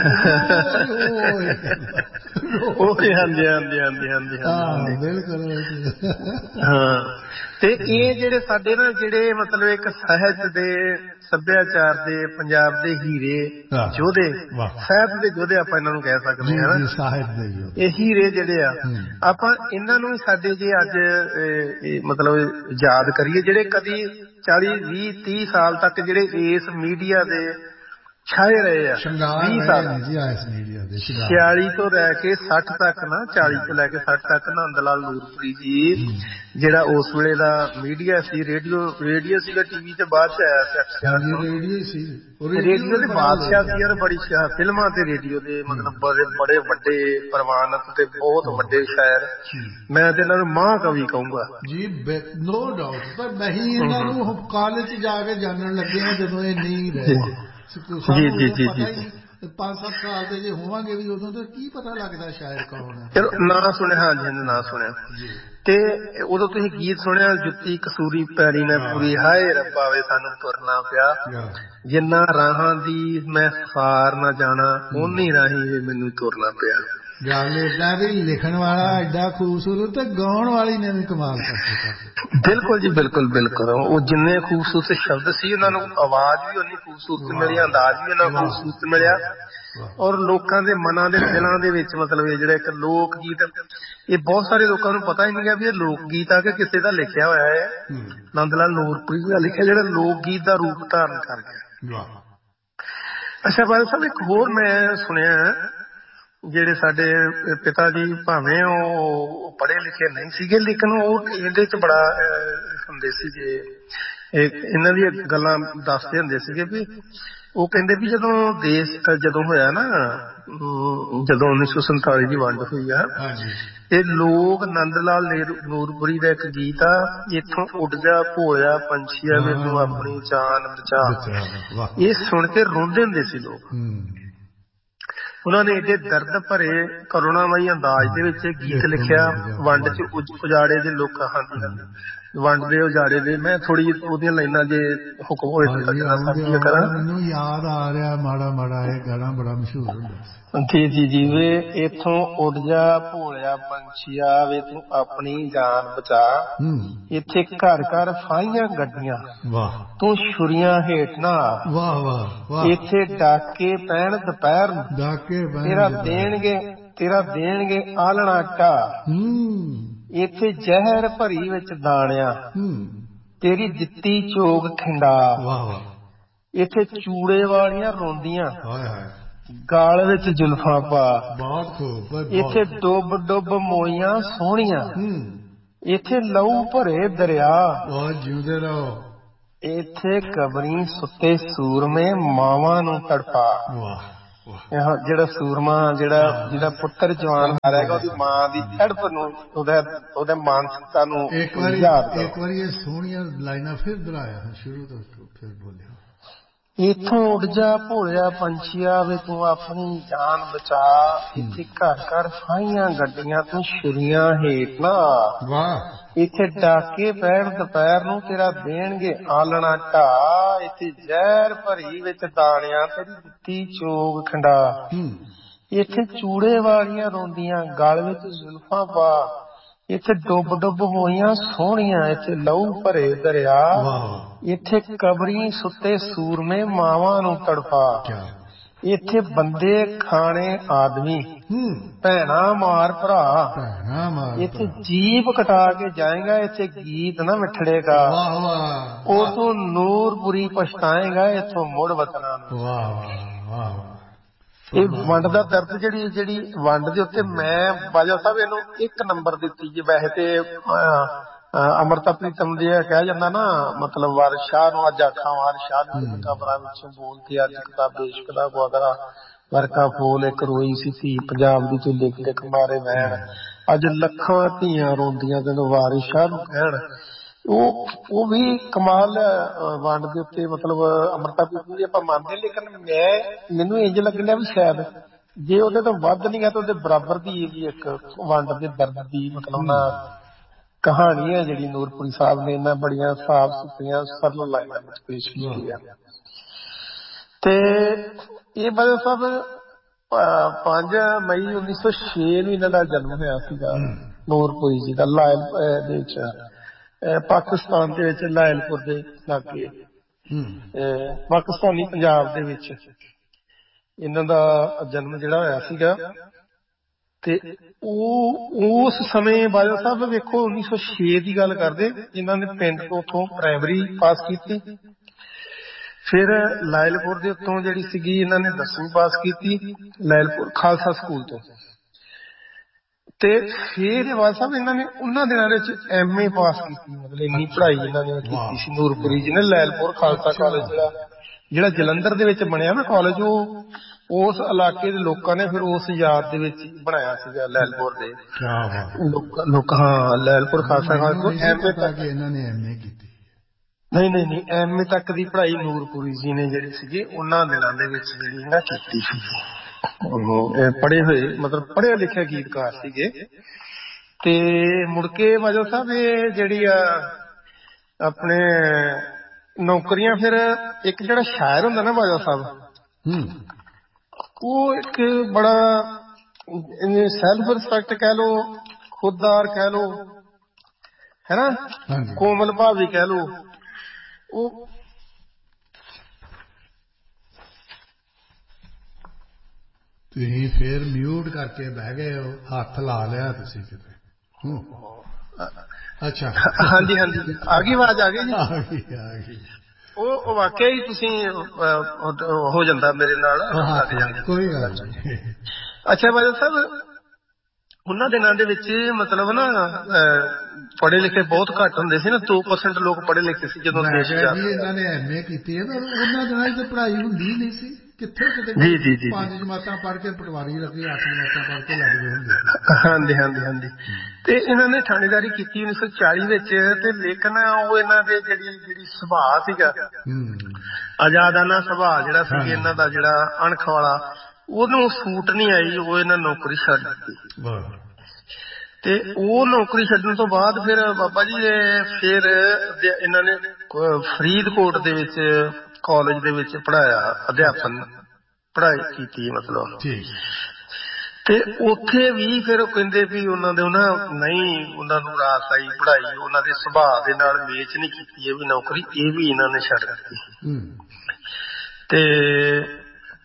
ਉਹ ਹਾਂਜੀ ਹਾਂਜੀ ਹਾਂਜੀ ਹਾਂਜੀ ਹਾਂ ਬਿਲਕੁਲ ਹਾਂ। ਤੇ ਇਹ ਜਿਹੜੇ ਸਾਡੇ ਨਾ ਜਿਹੜੇ ਮਤਲਬ ਇੱਕ ਸਾਹਿਤ ਦੇ ਸੱਭਿਆਚਾਰ ਦੇ ਪੰਜਾਬ ਦੇ ਹੀਰੇ ਯੋਧੇ ਸਾਹਿਤ ਦੇ ਯੋਧੇ ਆਪਾਂ ਇਹਨਾਂ ਨੂੰ ਕਹਿ ਸਕਦੇ ਹਾਂ ਨਾ ਸਾਹਿਤ ਦੇ ਇਹ ਹੀਰੇ ਜਿਹੜੇ ਆ ਆਪਾਂ ਇਹਨਾਂ ਨੂੰ ਸਾਡੇ ਜੇ ਅੱਜ ਮਤਲਬ ਯਾਦ ਕਰੀਏ ਜਿਹੜੇ ਕਦੀ ਚਾਲੀ ਵੀਹ ਤੀਹ ਸਾਲ ਤੱਕ ਜਿਹੜੇ ਇਸ ਮੀਡੀਆ ਦੇ ਛਾਏ ਰਹੇ ਆ, ਵੀਹ ਸਾਲ ਛਿਆਲੀ ਤੋਂ ਲੈ ਕੇ ਸੱਠ ਤੱਕ ਨਾ ਚਾਲੀ ਤੋਂ ਲੈ ਕੇ ਸੱਠ ਤੱਕ ਨੰਦ ਲਾਲ ਨੂਰਪੁਰੀ ਜੀ ਜਿਹੜਾ ਉਸ ਵੇਲੇ ਦਾ ਮੀਡੀਆ ਸੀ, ਰੇਡੀਓ ਰੇਡੀਓ ਸੀਗਾ, ਟੀਵੀ ਤੇ ਬਾਅਦ ਚ ਆਇਆ ਸੀ, ਰੇਡੀਓ ਦੇ ਬਾਦਸ਼ਾਹ ਸੀ ਯਾਰ, ਬੜੀ ਫਿਲਮਾਂ ਤੇ ਰੇਡੀਓ ਦੇ ਮਤਲਬ ਬੜੇ ਬੜੇ ਵੱਡੇ ਪ੍ਰਵਾਨਤ ਤੇ ਬਹੁਤ ਵੱਡੇ ਸ਼ਾਇਰ, ਮੈਂ ਤੇ ਇਹਨਾਂ ਨੂੰ ਮਹਾਂਕਵੀ ਕਹੂੰਗਾ ਜੀ, ਨੋ ਡਾਊਟ। ਪਰ ਨਹੀਂ ਇਹਨਾਂ ਨੂੰ ਕਾਲਜ ਜਾ ਕੇ ਜਾਣਨ ਲੱਗੇ ਆ ਜਦੋਂ ਇਹ ਨਹੀਂ ਰਹੇ, ਜੀ ਜੀ ਜੀ ਜੀ ਪੰਜ ਸੱਤ ਸਾਲ ਦੇ ਜੇ ਹੋਵਾਂਗੇ ਵੀ ਉਦੋਂ ਤਾਂ ਕੀ ਪਤਾ ਲੱਗਦਾ ਸ਼ਾਇਰ ਕੌਣ ਹੈ। ਚਲੋ ਨਾ ਸੁਣਿਆ, ਹਾਂਜੀ ਹਾਂਜੀ ਨਾ ਸੁਣਿਆ। ਤੇ ਉਦੋਂ ਤੁਸੀਂ ਗੀਤ ਸੁਣਿਆ, ਜੁੱਤੀ ਕਸੂਰੀ ਪੈਰੀ ਨੇ ਪੂਰੀ, ਹਾਏ ਰੱਬਾ ਵੇ ਸਾਨੂੰ ਤੁਰਨਾ ਪਿਆ, ਜਿੰਨਾ ਰਾਹਾਂ ਦੀ ਮੈਂ ਸਾਰ ਨਾ ਜਾਣਾ ਓਨੀ ਰਾਹੀਂ ਵੀ ਮੈਨੂੰ ਤੁਰਨਾ ਪਿਆ। ਗੱਲ ਏਦਾਂ ਵੀ ਲਿਖਣ ਵਾਲਾ ਐਡਾ ਖੂਬਸੂਰਤ ਤੇ ਗਾਉਣ ਵਾਲੀ ਨੇ ਵੀ ਕਮਾਲ ਕਰਕੇ। ਬਿਲਕੁਲ ਜੀ ਬਿਲਕੁਲ ਬਿਲਕੁਲ। ਉਹ ਜਿੰਨੇ ਖੂਬਸੂਰਤ ਸ਼ਬਦ ਸੀ ਉਹਨਾਂ ਨੂੰ ਆਵਾਜ਼ ਵੀ ਉਨੀ ਖੂਬਸੂਰਤ ਮਿਲੀ, ਅੰਦਾਜ਼ ਵੀ ਉਹਨਾਂ ਨੂੰ ਖੂਬਸੂਰਤ ਮਿਲਿਆ, ਔਰ ਲੋਕਾਂ ਦੇ ਮਨਾਂ ਦੇ ਦਿਲਾਂ ਦੇ ਵਿੱਚ ਮਤਲਬ ਇਹ ਜਿਹੜਾ ਇੱਕ ਲੋਕ ਗੀਤ, ਇਹ ਬਹੁਤ ਸਾਰੇ ਲੋਕਾਂ ਨੂੰ ਪਤਾ ਹੀ ਨਹੀਂ ਗਿਆ ਵੀ ਇਹ ਲੋਕ ਗੀਤ ਆ ਕੇ ਕਿਸੇ ਦਾ ਲਿਖਿਆ ਹੋਇਆ ਹੈ, ਨੰਦ ਲਾਲ ਨੂਰਪੁਰੀ ਦਾ ਲਿਖਿਆ, ਜਿਹੜਾ ਲੋਕ ਗੀਤ ਦਾ ਰੂਪ ਧਾਰਨ ਕਰ ਗਿਆ। ਅੱਛਾ ਬਾਦਲ ਸਾਹਿਬ, ਇੱਕ ਹੋਰ ਮੈਂ ਸੁਣਿਆ, ਜਿਹੜੇ ਸਾਡੇ ਪਿਤਾ ਜੀ ਭਾਵੇਂ ਉਹ ਪੜ੍ਹੇ ਲਿਖੇ ਨਹੀਂ ਸੀਗੇ, ਲੇਕਿਨ ਉਹ ਇਹਦੇ ਚ ਬੜਾ ਹੁੰਦੇ ਸੀਗੇ, ਇਹਨਾਂ ਦੀਆਂ ਗੱਲਾਂ ਦੱਸਦੇ ਹੁੰਦੇ ਸੀਗੇ ਵੀ ਉਹ ਕਹਿੰਦੇ ਵੀ ਜਦੋਂ ਦੇਸ਼ ਜਦੋਂ ਹੋਇਆ ਨਾ, ਜਦੋਂ ਉੱਨੀ ਸੌ ਸੰਤਾਲੀ ਦੀ ਵੰਡ ਹੋਈ ਆ, ਇਹ ਲੋਕ ਨੰਦ ਲਾਲ ਨੂਰਪੁਰੀ ਦਾ ਇੱਕ ਗੀਤ ਆ, ਇੱਥੋਂ ਉੱਡ ਜਾ ਭੋਲਿਆ ਪੰਛੀਆ ਵੇ ਤੂੰ ਆਪਣੀ ਜਾਨ ਬਚਾ, ਇਹ ਸੁਣ ਕੇ ਰੋਂਦੇ ਹੁੰਦੇ ਸੀ ਲੋਕ। ਉਹਨਾਂ ਨੇ ਏਡੇ ਦਰਦ ਭਰੇ ਕਰੁਣਾਮਈ ਅੰਦਾਜ਼ ਦੇ ਵਿੱਚ ਗੀਤ ਲਿਖਿਆ, ਵੰਡ ਚ ਉਜਾੜੇ ਦੇ ਲੋਕਾਂ, ਹਾਂਜੀ ਵੰਡ ਦੇ ਉਜਾੜੇ ਦੇ। ਮੈਂ ਥੋੜੀ ਜਿਹੀ ਉਹਦੀਆਂ ਲਾਈਨਾਂ ਜੇ ਹੁਕਮ ਹੋਏ ਸਾਂਝੀਆਂ ਕਰਾਂ। ਮੈਨੂੰ ਯਾਦ ਆ ਰਿਹਾ ਮਾੜਾ ਮਾੜਾ, ਇਹ ਗਾਣਾ ਬੜਾ ਮਸ਼ਹੂਰ ਹੁੰਦਾ। ਜੀ ਜੀ ਜੀ। ਵੇ ਇੱਥੋਂ ਉੱਡ ਜਾ ਭੋਲਿਆ ਪੰਛੀਆ ਵੇ ਤੂੰ ਆਪਣੀ ਜਾਨ ਬਚਾ, ਇੱਥੇ ਘਰ ਘਰ ਫਾਹੀਆਂ ਗੱਡੀਆਂ ਤੂੰ ਛੁਰੀਆਂ ਹੇਠ ਨਾ, ਇੱਥੇ ਡਾਕੇ ਪੈਣ ਦੁਪਹਿਰ ਨੂੰ ਤੇਰਾ ਦੇਣਗੇ ਤੇਰਾ ਦੇਣਗੇ ਆਲਣਾ ਢਾ, ਇੱਥੇ ਜ਼ਹਿਰ ਭਰੀ ਵਿੱਚ ਦਾਣਿਆਂ ਤੇਰੀ ਦਿੱਤੀ ਚੋਗ ਖਿੰਡਾ, ਇੱਥੇ ਚੂੜੇ ਵਾਲੀਆਂ ਰੋਂਦੀਆਂ ਗਾਲ ਵਿੱਚ ਜ਼ੁਲਫਾਂ ਪਾ, ਇੱਥੇ ਡੁੱਬ ਡੁੱਬ ਮੋਈਆਂ ਸੋਹਣੀਆਂ, ਇੱਥੇ ਲਹੂ ਭਰੇ ਦਰਿਆ, ਜਿਉਂਦੇ ਰਹੋ, ਇੱਥੇ ਕਬਰੀ ਸੁੱਤੇ ਸੂਰਮੇ ਮਾਵਾਂ ਨੂੰ ਤੜਪਾ। ਜਿਹੜਾ ਸੂਰਮਾ ਜਿਹੜਾ ਜਿਹਦਾ ਪੁੱਤਰ ਜਵਾਨ ਹਾਰੇਗਾ, ਉਹਦੀ ਮਾਂ ਦੀ ਤੜਪ ਨੂੰ, ਉਹਦਾ ਉਹਦੇ ਮਾਨਸਿਕਤਾ ਨੂੰ ਯਾਦ ਕਰੋ। ਇੱਕ ਵਾਰੀ ਇਹ ਸੋਹਣੀਆਂ ਲਾਈਨਾਂ ਫਿਰ ਦੁਹਰਾਇਆ ਸ਼ੁਰੂ ਤੋਂ, ਫਿਰ ਬੋਲਿਆ, ਇੱਥੋਂ ਉੱਡ ਜਾ ਭੋਲਿਆ ਪੰਛੀਆ ਵੇ ਤੂੰ ਆਪਣੀ ਜਾਨ ਬਚਾ, ਇੱਥੇ ਘਰ ਘਰ ਫਾਹੀਆਂ ਗੱਡੀਆਂ ਤੂੰ ਛੁਰੀਆਂ ਹੇਠ ਨਾ, ਇੱਥੇ ਡਾਕੇ ਪੈਣ ਦੁਪਹਿਰ ਨੂੰ ਤੇਰਾ ਦੇਣਗੇ ਆਲਣਾ ਢਾ, ਇੱਥੇ ਜ਼ਹਿਰ ਭਰੀ ਵਿੱਚ ਦਾਣਿਆਂ ਤੇਰੀ ਦਿੱਤੀ ਚੋਗ ਖੰਡਾ, ਇੱਥੇ ਚੂੜੇ ਵਾਲੀਆਂ ਰੋਂਦੀਆਂ ਗਲ ਵਿੱਚ ਜ਼ੁਲਫਾਂ ਪਾ, ਇੱਥੇ ਡੁੱਬ ਡੁੱਬ ਹੋਈਆਂ ਸੋਹਣੀਆਂ, ਇੱਥੇ ਲਹੂ ਭਰੇ ਦਰਿਆ, ਇੱਥੇ ਕਬਰੀ ਸੁੱਤੇ ਸੂਰਮੇ ਮਾਵਾਂ ਨੂੰ ਤੜਪਾ, ਇੱਥੇ ਬੰਦੇ ਖਾਣੇ ਆਦਮੀ ਭੈਣਾ ਮਾਰ ਭਰਾ, ਇੱਥੇ ਜੀਭ ਕਟਾ ਕੇ ਜਾਏਗਾ, ਇੱਥੇ ਗੀਤ ਨਾ ਮਿੱਠੜੇਗਾ, ਉਥੋਂ ਨੂਰਪੁਰੀ ਪਛਤਾਏਗਾ, ਇੱਥੋਂ ਮੁੜ ਵਤਨਾਂ ਨੂੰ। ਇਹ ਵੰਡ ਦਾ ਦਰਦ, ਜਿਹੜੀ ਜਿਹੜੀ ਵੰਡ ਦੇ ਉੱਤੇ ਮੈਂ ਬਾਜਵਾ ਸਾਹਿਬ ਇਹਨੂੰ ਇੱਕ ਨੰਬਰ ਦਿੱਤੀ ਜੀ। ਵੈਸੇ ਤੇ ਅੰਮ੍ਰਿਤਾ ਪ੍ਰੀਤਮ ਦੇ ਕਹਿ ਜਾਂਦਾ ਨਾ, ਮਤਲਬ ਵਾਰਿਸ ਸ਼ਾਹ ਨੂੰ ਅੱਜ ਆਖਾਂ ਵਾਰਿਸ ਸ਼ਾਹ ਦੀ ਕਬਰਾਂ ਵਿੱਚੋਂ ਬੋਲਤੇ ਅੱਜ ਕਿਤਾਬੇ ਇਸ਼ਕ ਦਾ ਗੁਆਦਰਾ ਵਰਕਾ ਫੋਲ, ਇੱਕ ਰੋਈ ਸੀ ਧੀ ਪੰਜਾਬ ਦੀ ਤੂੰ ਲਿਖ ਲਿਖ ਮਾਰੇ ਵੈਣ, ਅੱਜ ਲੱਖਾਂ ਧੀਆਂ ਰੋਂਦੀਆਂ ਤੈਨੂੰ ਵਾਰਿਸ ਸ਼ਾਹ ਨੂੰ ਕਹਿਣ। ਉਹ ਉਹ ਵੀ ਕਮਾਲ ਵੰਡ ਦੇ ਉੱਤੇ, ਮਤਲਬ ਅੰਮ੍ਰਿਤਾ ਪ੍ਰੀਤਮ ਦੀ ਆਪਾਂ ਮੰਨਦੇ, ਲੇਕਿਨ ਮੈਂ ਮੈਨੂੰ ਇੰਝ ਲੱਗਦਾ ਵੀ ਸ਼ਾਇਦ ਜੇ ਉਹਦੇ ਤੋਂ ਵੱਧ ਨਹੀਂ ਹੈ ਤਾਂ ਉਹਦੇ ਬਰਾਬਰ ਦੀ ਵੀ ਇੱਕ ਵੰਡ ਦੇ ਦਰਦ ਦੀ ਮਤਲਬ ਨਾ ਕਹਾਣੀ ਹੈ ਜਿਹੜੀ ਨੂਰਪੁਰੀ ਸਾਹਿਬ ਨੇ ਇਹਨਾਂ ਬੜੀਆਂ ਸਾਫ਼ ਸੁਥਰੀਆਂ ਸਰਲ ਲਾਈਨਾਂ ਵਿੱਚ ਪੇਸ਼ ਕੀਤੀ ਹੈ। ਤੇ ਇਹ ਬਾਦਲ ਸਾਹਿਬ ਪੰਜ ਮਈ ਉੱਨੀ ਸੌ ਛੇ ਨੂੰ ਇਹਨਾਂ ਦਾ ਜਨਮ ਹੋਇਆ ਸੀਗਾ, ਨੂਰਪੁਰੀ ਜੀ ਦਾ, ਲਾਇਲ ਦੇ ਵਿੱਚ ਪਾਕਿਸਤਾਨ ਦੇ ਵਿੱਚ ਲਾਇਲਪੁਰ ਦੇ ਲਾਗੇ, ਪਾਕਿਸਤਾਨੀ ਪੰਜਾਬ ਦੇ ਵਿੱਚ ਇਹਨਾਂ ਦਾ ਜਨਮ ਜਿਹੜਾ ਹੋਇਆ ਸੀਗਾ। ਤੇ ਉਹ ਉਸ ਸਮੇਂ ਬਾਜਵਾ ਸਾਹਿਬ ਵੇਖੋ ਉੱਨੀ ਸੌ ਛੇ ਦੀ ਗੱਲ ਕਰਦੇ, ਇਹਨਾਂ ਨੇ ਪਿੰਡ ਤੋਂ ਉੱਥੋਂ ਪ੍ਰਾਇਮਰੀ ਪਾਸ ਕੀਤੀ, ਫਿਰ ਲਾਇਲਪੁਰ ਦੇ ਉੱਤੋਂ ਜਿਹੜੀ ਸੀਗੀ ਇਹਨਾਂ ਨੇ ਦਸਵੀਂ ਪਾਸ ਕੀਤੀ ਲਾਇਲਪੁਰ ਖਾਲਸਾ ਸਕੂਲ ਤੋਂ, ਤੇ ਫਿਰ ਬਾਜਵਾ ਸਾਹਿਬ ਇਹਨਾਂ ਨੇ ਉਹਨਾਂ ਦਿਨਾਂ ਵਿੱਚ ਐਮ ਏ ਪਾਸ ਕੀਤੀ। ਮਤਲਬ ਇੰਨੀ ਪੜ੍ਹਾਈ ਇਹਨਾਂ ਨੇ ਕੀਤੀ ਸੀ ਨੂਰਪੁਰੀ ਜੀ ਨੇ। ਲਾਇਲਪੁਰ ਖਾਲਸਾ ਕਾਲਜ ਜਿਹੜਾ ਜਿਹੜਾ ਜਲੰਧਰ ਦੇ ਵਿੱਚ ਬਣਿਆ ਨਾ ਕਾਲਜ, ਉਹ ਉਸ ਇਲਾਕੇ ਦੇ ਲੋਕਾਂ ਨੇ ਫਿਰ ਉਸ ਯਾਦ ਦੇ ਵਿੱਚ ਬਣਾਇਆ ਸੀਗਾ ਲਾਇਲਪੁਰ ਦੇ ਲੋਕ। ਹਾਂ Lyallpur Khalsa college M A ਤੱਕ ਇਹਨਾਂ ਨੇ ਐਮ ਏ ਕੀਤੀ। ਨਹੀਂ ਨਹੀਂ ਨਹੀਂ ਐਮ ਏ ਤੱਕ ਦੀ ਪੜ੍ਹਾਈ ਨੂਰਪੁਰੀ ਜੀ ਨੇ ਜਿਹੜੀ ਸੀਗੀ ਉਹਨਾਂ ਦਿਨਾਂ ਦੇ ਵਿੱਚ ਜਿਹੜੀ ਨਾ ਕੀਤੀ ਸੀ। ਪੜ੍ਹੇ ਹੋਏ ਮਤਲਬ ਪੜ੍ਹਿਆ ਲਿਖਿਆ ਗੀਤਕਾਰ ਸੀਗੇ। ਤੇ ਮੁੜ ਕੇ ਬਾਜਵਾ ਸਾਹਿਬ ਇਹ ਜਿਹੜੀ ਆ ਆਪਣੇ ਨੌਕਰੀਆਂ, ਫਿਰ ਇੱਕ ਜਿਹੜਾ ਸ਼ਾਇਰ ਹੁੰਦਾ ਨਾ ਬਾਜਵਾ ਸਾਹਿਬ, ਉਹ ਇੱਕ ਬੜਾ ਸੈਲਫ ਰਿਸਪੈਕਟ ਕਹਿ ਲੋ, ਖੁਦਦਾਰ ਕਹਿ ਲੋ, ਹੈ ਨਾ, ਕੋਮਲ ਭਾਵੀ ਕਹਿ ਲੋ। ਉਹ ਤੁਸੀਂ ਫੇਰ ਮਿਊਟ ਕਰਕੇ ਬਹਿ ਗਏ ਹੋ, ਹੱਥ ਲਾ ਲਿਆ ਤੁਸੀਂ ਕਿਤੇ। ਅੱਛਾ ਹਾਂਜੀ ਹਾਂਜੀ ਆ ਗਈ ਆਵਾਜ਼, ਆ ਗਈ ਜੀ, ਆ ਗਈ ਆ ਗਈ। ਉਹ ਵਾਕਿਆ ਹੀ ਤੁਸੀਂ ਹੋ ਜਾਂਦਾ ਮੇਰੇ ਨਾਲ, ਕੋਈ ਗੱਲ ਨਹੀਂ। ਅੱਛਾ ਬਾਜਵਾ ਸਾਹਿਬ ਉਹਨਾਂ ਦਿਨਾਂ ਦੇ ਵਿੱਚ ਮਤਲਬ ਨਾ ਪੜ੍ਹੇ ਲਿਖੇ ਬਹੁਤ ਘੱਟ ਹੁੰਦੇ ਸੀ ਨਾ, ਦੋ ਪਰਸੈਂਟ ਲੋਕ ਪੜ੍ਹੇ ਲਿਖੇ ਸੀ ਜਦੋਂ ਦੇਸ਼ ਜੀ ਇਹਨਾਂ ਨੇ ਐਮ ਏ ਕੀਤੀ ਹੈ, ਪਰ ਉਹਨਾਂ ਦਿਨਾਂ ਚ ਪੜ੍ਹਾਈ ਹੁੰਦੀ ਨਹੀਂ ਸੀ ਕਿੱਥੇ ਕਿਤੇ। ਜੀ ਜੀ ਜੀ ਪੰਜ ਜਮਾਤਾਂ ਪੜ੍ਹ ਕੇ ਪਟਵਾਰੀ ਲੱਗੇ, ਅੱਠ ਜਮਾਤਾਂ ਪੜ੍ਹ ਕੇ ਲੱਗਦੇ ਹੁੰਦੇ। ਹਾਂਜੀ ਹਾਂਜੀ ਹਾਂਜੀ। ਤੇ ਇਹਨਾਂ ਨੇ ਥਾਣੇਦਾਰੀ ਕੀਤੀ ਉੱਨੀ ਸੌ ਚਾਲੀ ਵਿੱਚ, ਤੇ ਲੇਕਿਨ ਉਹ ਇਹਨਾਂ ਦੇ ਜਿਹੜੀ ਜਿਹੜੀ ਸੁਭਾਅ ਸੀਗਾ ਆਜ਼ਾਦਾਨਾ ਸੁਭਾਅ ਜਿਹੜਾ ਸੀ ਇਹਨਾਂ ਦਾ, ਜਿਹੜਾ ਅਣਖ ਵਾਲਾ, ਉਹਨੂੰ ਸੂਟ ਨਹੀਂ ਆਈ, ਉਹ ਇਹਨਾਂ ਨੌਕਰੀ ਛੱਡ ਦਿੱਤੀ। ਤੇ ਉਹ ਨੌਕਰੀ ਛੱਡਣ ਤੋਂ ਬਾਅਦ ਫਿਰ ਬਾਬਾ ਜੀ ਫਿਰ ਇਹਨਾਂ ਨੇ ਫਰੀਦਕੋਟ ਦੇ ਵਿੱਚ ਕਾਲਜ ਦੇ ਵਿੱਚ ਪੜ੍ਹਾਇਆ, ਅਧਿਆਪਨ ਪੜ੍ਹਾਈ ਕੀਤੀ ਮਤਲਬ। ਤੇ ਉੱਥੇ ਵੀ ਫਿਰ ਕਹਿੰਦੇ ਵੀ ਉਹਨਾਂ ਦੇ ਉਹਨਾਂ ਨਹੀਂ ਉਹਨਾਂ ਨੂੰ ਰਾਸ ਆਈ ਪੜ੍ਹਾਈ, ਉਹਨਾਂ ਦੇ ਸੁਭਾਅ ਦੇ ਨਾਲ ਮੇਚ ਨਹੀਂ ਕੀਤੀ ਇਹ ਵੀ ਨੌਕਰੀ, ਇਹ ਵੀ ਇਹਨਾਂ ਨੇ ਛੱਡ ਦਿੱਤੀ। ਤੇ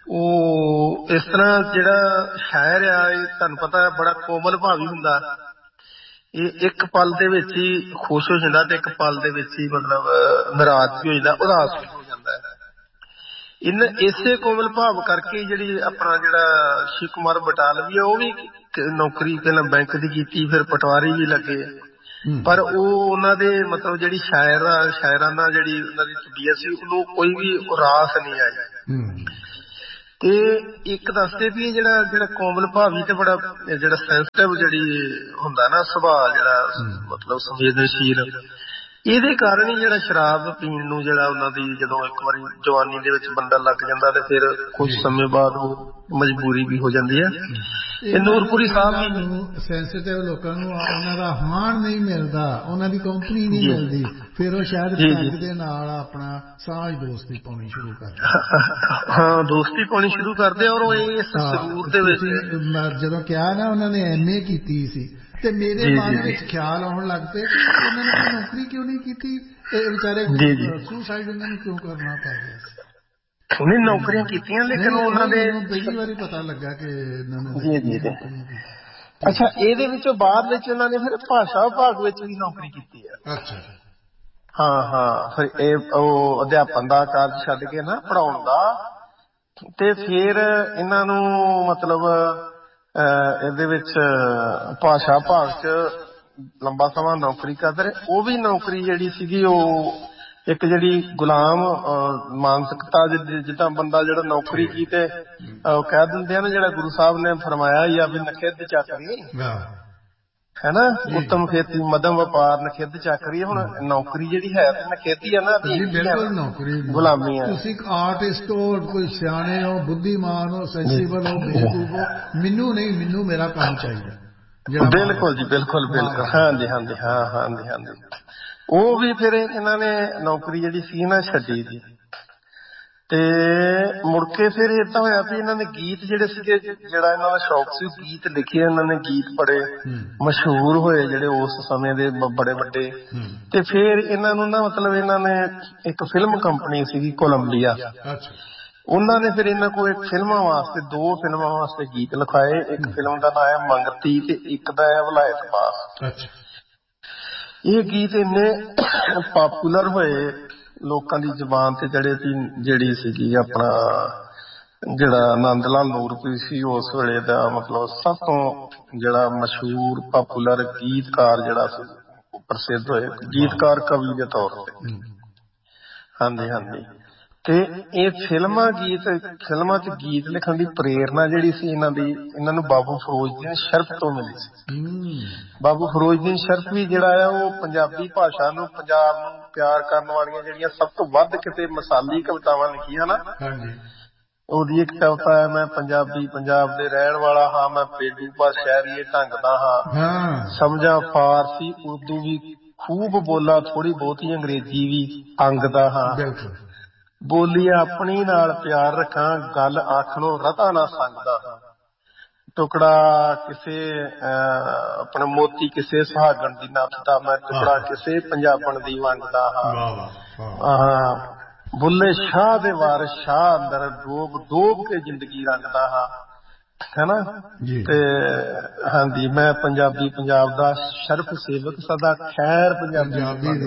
ਉਹ ਇਸ ਤਰ੍ਹਾਂ ਜਿਹੜਾ ਸ਼ਾਇਰ ਆ, ਇਹ ਤੁਹਾਨੂੰ ਪਤਾ ਬੜਾ ਕੋਮਲ ਭਾਵੀ ਹੁੰਦਾ, ਇਹ ਇੱਕ ਪਲ ਦੇ ਵਿੱਚ ਹੀ ਖੁਸ਼ ਹੋ ਜਾਂਦਾ ਤੇ ਇੱਕ ਪਲ ਦੇ ਵਿੱਚ ਹੀ ਮਤਲਬ ਨਾਰਾਜ਼ ਵੀ ਹੋ ਜਾਂਦਾ, ਉਦਾਸ ਵੀ ਹੋ ਜਾਂਦਾ ਹੈ। ਇਨ ਇਸੇ ਕੋਮਲ ਭਾਵ ਕਰਕੇ ਜਿਹੜੀ ਆਪਣਾ ਜਿਹੜਾ ਸ਼ਿਵ ਕੁਮਾਰ ਬਟਾਲਵੀ ਆ, ਉਹ ਵੀ ਨੌਕਰੀ ਪਹਿਲਾਂ ਬੈਂਕ ਦੀ ਕੀਤੀ, ਫਿਰ ਪਟਵਾਰੀ ਵੀ ਲੱਗੇ, ਪਰ ਉਹ ਉਹਨਾਂ ਦੇ ਮਤਲਬ ਜਿਹੜੀ ਸ਼ਾਇਰ ਸ਼ਾਇਰਾਨਾ ਜਿਹੜੀ ਉਹਨਾਂ ਦੀ ਤਬੀਅਤ ਸੀ, ਉਹਨੂੰ ਕੋਈ ਵੀ ਰਾਸ ਨਹੀਂ ਆਈ। ਤੇ ਇੱਕ ਦੱਸਦੇ ਵੀ ਜਿਹੜਾ ਜਿਹੜਾ ਕੋਮਲ ਭਾਵੀ ਤੇ ਬੜਾ ਜਿਹੜਾ ਸੈਂਸਿਟਿਵ ਜਿਹੜੀ ਹੁੰਦਾ ਨਾ ਸੁਭਾਅ, ਜਿਹੜਾ ਮਤਲਬ ਸੰਵੇਦਨਸ਼ੀਲ, ਇਹਦੇ ਕਾਰਨ ਹੀ ਜਿਹੜਾ ਸ਼ਰਾਬ ਪੀਣ ਨੂੰ ਜਿਹੜਾ ਉਹਨਾਂ ਦੀ ਜਦੋਂ ਇੱਕ ਵਾਰੀ ਜਵਾਨੀ ਦੇ ਵਿੱਚ ਬੰਦਾ ਲੱਗ ਜਾਂਦਾ ਤੇ ਫਿਰ ਕੁਝ ਸਮੇਂ ਬਾਅਦ ਉਹ ਮਜਬੂਰੀ ਵੀ ਹੋ ਜਾਂਦੀ ਹੈ। ਇਹ ਨੂਰਪੁਰੀ ਸਾਹਿਬ ਨੂੰ ਸੈਂਸਿਟਿਵ ਲੋਕਾਂ ਨੂੰ ਉਹਨਾਂ ਦਾ ਹਾਣ ਨਹੀਂ ਮਿਲਦਾ, ਉਹਨਾਂ ਦੀ ਕੰਪਨੀ ਨਹੀਂ ਮਿਲਦੀ, ਫਿਰ ਉਹ ਸ਼ਾਇਦ ਪੈਗ ਦੇ ਨਾਲ ਆਪਣਾ ਸਾਂਝ ਦੋਸਤੀ ਪਾਉਣੀ ਸ਼ੁਰੂ ਕਰਦੇ। ਹਾਂ ਦੋਸਤੀ ਪਾਉਣੀ ਸ਼ੁਰੂ ਕਰਦੇ, ਔਰ ਉਹ ਇਸ ਸਰੂਰ ਦੇ ਵਿੱਚ ਜਦੋਂ ਕਿਹਾ ਨਾ ਉਹਨਾਂ ਨੇ ਐਮ ਏ ਕੀਤੀ ਸੀ, ਤੇ ਮੇਰੇ ਮਨ ਵਿੱਚ ਖਿਆਲ ਆਉਣ ਲੱਗ ਪਏ ਕਿ ਉਹਨਾਂ ਨੇ ਕੋਈ ਨੌਕਰੀ ਕਿਉਂ ਨਹੀਂ ਕੀਤੀ, ਇਹ ਵਿਚਾਰੇ ਸੁਸਾਈਡ ਉਹਨਾਂ ਨੂੰ ਕਿਉਂ ਕਰਨਾ ਪੈ ਗਿਆ ਸੀ। ਉਹਨੇ ਨੌਕਰੀਆਂ ਕੀਤੀਆਂ, ਲੇਕਿਨ ਉਹਨਾਂ ਦੇ ਪਹਿਲੀ ਵਾਰੀ ਪਤਾ ਲੱਗਾ ਕਿ ਇਹਨਾਂ ਨੇ। ਜੀ ਜੀ ਜੀ। ਅੱਛਾ, ਇਹਦੇ ਵਿੱਚੋਂ ਬਾਅਦ ਵਿੱਚ ਉਹਨਾਂ ਨੇ ਫਿਰ ਭਾਸ਼ਾ ਵਿਭਾਗ ਵਿੱਚ ਵੀ ਨੌਕਰੀ ਕੀਤੀ ਹੈ। ਅੱਛਾ। ਹਾਂ ਹਾਂ, ਫਿਰ ਇਹ ਉਹ ਅਧਿਆਪਨ ਦਾ ਕਾਰਜ ਛੱਡ ਕੇ ਨਾ ਪੜ੍ਹਾਉਣ ਦਾ, ਤੇ ਫਿਰ ਇਹਨਾਂ ਨੂੰ ਮਤਲਬ ਇਹਦੇ ਵਿੱਚ ਭਾਸ਼ਾ ਵਿਭਾਗ ਚ ਲੰਬਾ ਸਮਾਂ ਨੌਕਰੀ ਕਰਦੇ ਰਹੇ। ਉਹ ਵੀ ਨੌਕਰੀ ਜਿਹੜੀ ਸੀਗੀ ਉਹ ਇੱਕ ਜਿਹੜੀ ਗੁਲਾਮ ਮਾਨਸਿਕਤਾ, ਜਿੱਦਾਂ ਬੰਦਾ ਜਿਹੜਾ ਨੌਕਰੀ ਕੀ ਤੇ ਉਹ ਕਹਿ ਦਿੰਦੇ ਆ ਨਾ, ਜਿਹੜਾ ਗੁਰੂ ਸਾਹਿਬ ਨੇ ਫਰਮਾਇਆ ਹੀ ਆ ਵੀ ਨਖਿੱਧ ਚਾਕਰੀ ਹੈ ਨਾ, ਉੱਤਮ ਖੇਤੀ ਮੱਧਮ ਵਪਾਰ ਨਖਿੱਧ ਚਾਕਰੀ। ਹੁਣ ਨੌਕਰੀ ਜਿਹੜੀ ਹੈ ਨਖਿੱਧ ਆ ਨਾ, ਬਿਲਕੁਲ ਨੌਕਰੀ ਗੁਲਾਮੀ ਹੈ। ਤੁਸੀਂ ਆਰਟਿਸਟ ਹੋ, ਕੋਈ ਸਿਆਣੇ ਹੋ, ਬੁੱਧੀਮਾਨ ਹੋ, ਸੈਂਸੀਬਲ ਹੋ, ਬੇਵਕੂਫ ਹੋ, ਮੈਨੂੰ ਨਹੀਂ, ਮੈਨੂੰ ਮੇਰਾ ਕੰਮ ਚਾਹੀਦਾ। ਬਿਲਕੁਲ ਜੀ, ਬਿਲਕੁਲ ਬਿਲਕੁਲ। ਹਾਂਜੀ ਹਾਂਜੀ ਹਾਂ ਹਾਂਜੀ ਹਾਂਜੀ। ਉਹ ਵੀ ਫਿਰ ਇਹਨਾਂ ਨੇ ਨੌਕਰੀ ਜਿਹੜੀ ਸੀ ਨਾ ਛੱਡੀ ਜੀ। ਤੇ ਮੁੜ ਕੇ ਫਿਰ ਏਦਾਂ ਹੋਇਆ ਵੀ ਇਹਨਾਂ ਨੇ ਗੀਤ ਜਿਹੜੇ ਸੀਗੇ, ਜਿਹੜਾ ਇਹਨਾਂ ਦਾ ਸ਼ੌਕ ਸੀ, ਗੀਤ ਲਿਖੇ, ਇਹਨਾਂ ਨੇ ਗੀਤ ਬੜੇ ਮਸ਼ਹੂਰ ਹੋਏ ਜਿਹੜੇ ਉਸ ਸਮੇਂ ਦੇ ਬੜੇ ਵੱਡੇ। ਤੇ ਫਿਰ ਇਹਨਾਂ ਨੂੰ ਨਾ ਮਤਲਬ ਇਹਨਾਂ ਨੇ ਇੱਕ ਫਿਲਮ ਕੰਪਨੀ ਸੀਗੀ ਕੋਲੰਬੀਆ, ਉਹਨਾਂ ਨੇ ਫਿਰ ਇਹਨਾਂ ਕੋਲ ਇੱਕ ਫਿਲਮਾਂ ਵਾਸਤੇ ਦੋ ਫਿਲਮਾਂ ਵਾਸਤੇ ਗੀਤ ਲਿਖਾਏ। ਇੱਕ ਫਿਲਮ ਦਾ ਨਾਂ ਹੈ ਮੰਗਤੀ ਤੇ ਇੱਕ ਦਾ ਹੈ ਵਲਾਇਤ ਪਾਸ। ਇਹ ਗੀਤ ਇੰਨੇ ਪਾਪੂਲਰ ਹੋਏ ਲੋਕਾਂ ਦੀ ਜ਼ੁਬਾਨ ਤੇ ਜਿਹੜੇ ਵੀ ਜਿਹੜੀ ਸੀਗੀ ਆਪਣਾ ਜਿਹੜਾ ਨੰਦ ਲਾਲ ਨੂਰਪੁਰੀ ਸੀ ਉਸ ਵੇਲੇ ਦਾ ਮਤਲਬ ਸਭ ਤੋਂ ਜਿਹੜਾ ਮਸ਼ਹੂਰ ਪਾਪੂਲਰ ਗੀਤਕਾਰ ਜਿਹੜਾ ਸੀ ਪ੍ਰਸਿੱਧ ਹੋਏ ਗੀਤਕਾਰ ਕਵੀ ਦੇ ਤੌਰ ਤੇ। ਹਾਂਜੀ ਹਾਂਜੀ। ਤੇ ਇਹ ਫਿਲਮਾਂ ਗੀਤ ਫਿਲਮਾਂ ਚ ਗੀਤ ਲਿਖਣ ਦੀ ਪ੍ਰੇਰਨਾ ਜਿਹੜੀ ਸੀ ਇਹਨਾਂ ਦੀ ਇਹਨਾਂ ਨੂੰ ਬਾਬੂ ਫਿਰੋਜ਼ਦੀਨ ਸ਼ਰਫ ਤੋਂ ਮਿਲੀ ਸੀ। ਬਾਬੂ ਫਿਰੋਜ਼ਦੀਨ ਸ਼ਰਫ ਵੀ ਜਿਹੜਾ ਆ ਉਹ ਪੰਜਾਬੀ ਭਾਸ਼ਾ ਨੂੰ ਪੰਜਾਬ ਨੂੰ ਪਿਆਰ ਕਰਨ ਵਾਲੀਆਂ ਜਿਹੜੀਆਂ ਸਭ ਤੋਂ ਵੱਧ ਕਿਤੇ ਮਿਸਾਲੀ ਕਵਿਤਾਵਾਂ ਲਿਖੀਆਂ ਨਾ। ਉਹਦੀ ਇੱਕ ਕਵਿਤਾ ਹੈ ਮੈਂ ਪੰਜਾਬੀ ਪੰਜਾਬ ਦੇ ਰਹਿਣ ਵਾਲਾ ਹਾਂ, ਮੈਂ ਪੇਂਡੂ ਪਰ ਸ਼ਹਿਰੀਏ ਢੰਗ ਦਾ ਹਾਂ, ਸਮਝਾਂ ਫਾਰਸੀ ਉਰਦੂ ਵੀ ਖੂਬ ਬੋਲਾ, ਥੋੜੀ ਬਹੁਤੀ ਅੰਗਰੇਜ਼ੀ ਵੀ ਅੰਗ ਦਾ ਹਾਂ, ਬੋਲੀ ਆਪਣੀ ਨਾਲ ਪਿਆਰ ਰੱਖਾਂ, ਗੱਲ ਆਖਣੋਂ ਰਤਾ ਨਾ ਸੰਗਦਾ ਹਾਂ, ਟੁਕੜਾ ਕਿਸੇ ਅਹ ਆਪਣੇ ਮੋਤੀ ਕਿਸੇ ਸੁਹਾਗਣ ਦੀ ਨੱਥ ਦਾ, ਮੈਂ ਟੁਕੜਾ ਕਿਸੇ ਪੰਜਾਬਣ ਦੀ ਵੰਡ ਦਾ ਹਾਂ, ਬੁੱਲੇ ਸ਼ਾਹ ਦੇ ਵਾਰਿਸ ਸ਼ਾਹ ਅੰਦਰ ਡੋਬ ਡੋਬ ਕੇ ਜ਼ਿੰਦਗੀ ਰੰਗਦਾ ਹਾਂ, ਹੈਨਾ। ਤੇ ਹਾਂਜੀ ਮੈਂ ਪੰਜਾਬੀ ਪੰਜਾਬ ਦਾ ਸ਼ਰਫ ਸੇਵਕ ਸਦਾ ਖੈਰ ਪੰਜਾਬੀ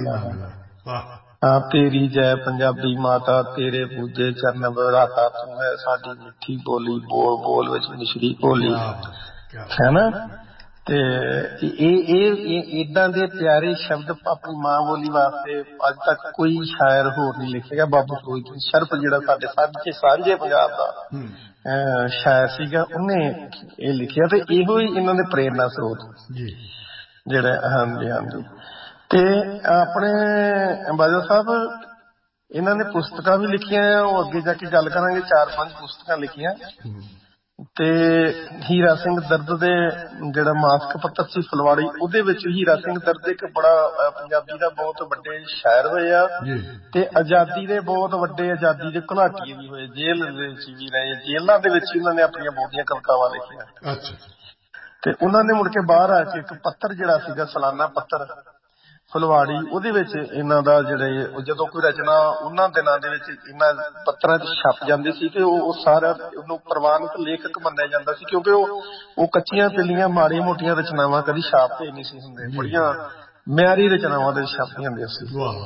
ਹਾਂ, ਤੇਰੀ ਜੈ ਪੰਜਾਬੀ ਮਾਤਾ, ਤੇਰੇ ਪੂਜੇ ਚਰਨ ਬਰਾਤਾ, ਤੂੰ ਹੈ ਸਾਡੀ ਮਿੱਠੀ ਬੋਲੀ, ਬੋਲ ਬੋਲ ਵਿੱਚ ਮਿਸ਼ਰੀ ਘੋਲੀ, ਹੈਨਾ। ਤੇ ਇਹ ਇਹ ਏਦਾਂ ਦੇ ਪਿਆਰੇ ਸ਼ਬਦ ਆਪਣੀ ਮਾਂ ਬੋਲੀ ਵਾਸਤੇ ਅੱਜ ਤੱਕ ਕੋਈ ਸ਼ਾਇਰ ਹੋਰ ਨਹੀਂ ਲਿਖੇਗਾ। ਬਾਬੂ ਫਿਰੋਜ਼ਦੀਨ ਸ਼ਰਫ ਜਿਹੜਾ ਸਾਡੇ ਸਾਂਝੇ ਸਾਂਝੇ ਪੰਜਾਬ ਦਾ ਸ਼ਾਇਰ ਸੀਗਾ, ਉਹਨੇ ਇਹ ਲਿਖਿਆ ਤੇ ਇਹੋ ਹੀ ਇਹਨਾਂ ਦੇ ਪ੍ਰੇਰਨਾ ਸਰੋਤ ਜਿਹੜਾ। ਹਾਂਜੀ ਹਾਂਜੀ। ਤੇ ਆਪਣੇ ਬਾਜਵਾ ਸਾਹਿਬ ਇਹਨਾਂ ਨੇ ਪੁਸਤਕਾਂ ਵੀ ਲਿਖੀਆਂ ਆ, ਉਹ ਅੱਗੇ ਜਾ ਕੇ ਗੱਲ ਕਰਾਂਗੇ। ਚਾਰ ਪੰਜ ਪੁਸਤਕਾਂ ਲਿਖੀਆਂ ਤੇ ਹੀਰਾ ਸਿੰਘ ਦਰਦ ਦੇ ਜਿਹੜਾ ਮਾਸਿਕ ਪੱਤਰ ਸੀ ਫੁਲਵਾੜੀ, ਉਹਦੇ ਵਿੱਚ ਹੀਰਾ ਸਿੰਘ ਦਰਦ ਇੱਕ ਬੜਾ ਪੰਜਾਬੀ ਦਾ ਬਹੁਤ ਵੱਡੇ ਸ਼ਾਇਰ ਹੋਏ ਆ ਤੇ ਆਜ਼ਾਦੀ ਦੇ ਬਹੁਤ ਵੱਡੇ ਆਜ਼ਾਦੀ ਦੇ ਘੁਲਾਟੀਏ ਵੀ ਹੋਏ, ਜੇਲ੍ਹ ਦੇ ਵਿੱਚ ਵੀ ਰਹੇ, ਜੇਲ੍ਹਾਂ ਦੇ ਵਿੱਚ ਉਹਨਾਂ ਨੇ ਆਪਣੀਆਂ ਬਹੁਤੀਆਂ ਕਵਿਤਾਵਾਂ ਲਿਖੀਆਂ। ਤੇ ਉਹਨਾਂ ਨੇ ਮੁੜ ਕੇ ਬਾਹਰ ਆ ਕੇ ਇੱਕ ਪੱਤਰ ਜਿਹੜਾ ਸੀਗਾ ਸਾਲਾਨਾ ਪੱਤਰ ਫੁਲਵਾੜੀ, ਉਹਦੇ ਵਿੱਚ ਇਹਨਾਂ ਦਾ ਜਿਹੜੇ ਜਦੋਂ ਕੋਈ ਰਚਨਾ ਉਹਨਾਂ ਦਿਨਾਂ ਦੇ ਵਿੱਚ ਇਹਨਾਂ ਪੱਤਰਾਂ ਚ ਛਪ ਜਾਂਦੀ ਸੀ ਤੇ ਉਹ ਸਾਰਾ ਉਹਨੂੰ ਪ੍ਰਵਾਨਿਤ ਲੇਖਕ ਮੰਨਿਆ ਜਾਂਦਾ ਸੀ, ਕਿਉਂਕਿ ਉਹ ਉਹ ਕੱਚੀਆਂ ਪਿੱਲੀਆਂ ਮਾੜੀਆਂ ਮੋਟੀਆਂ ਰਚਨਾਵਾਂ ਕਦੀ ਛਾਪ ਤੇ ਨਹੀਂ ਸੀ ਹੁੰਦੇ, ਬੜੀਆਂ ਮਿਆਰੀ ਰਚਨਾਵਾਂ ਦੇ ਛਾਪੀਆਂ ਹੁੰਦੀਆਂ ਸੀ।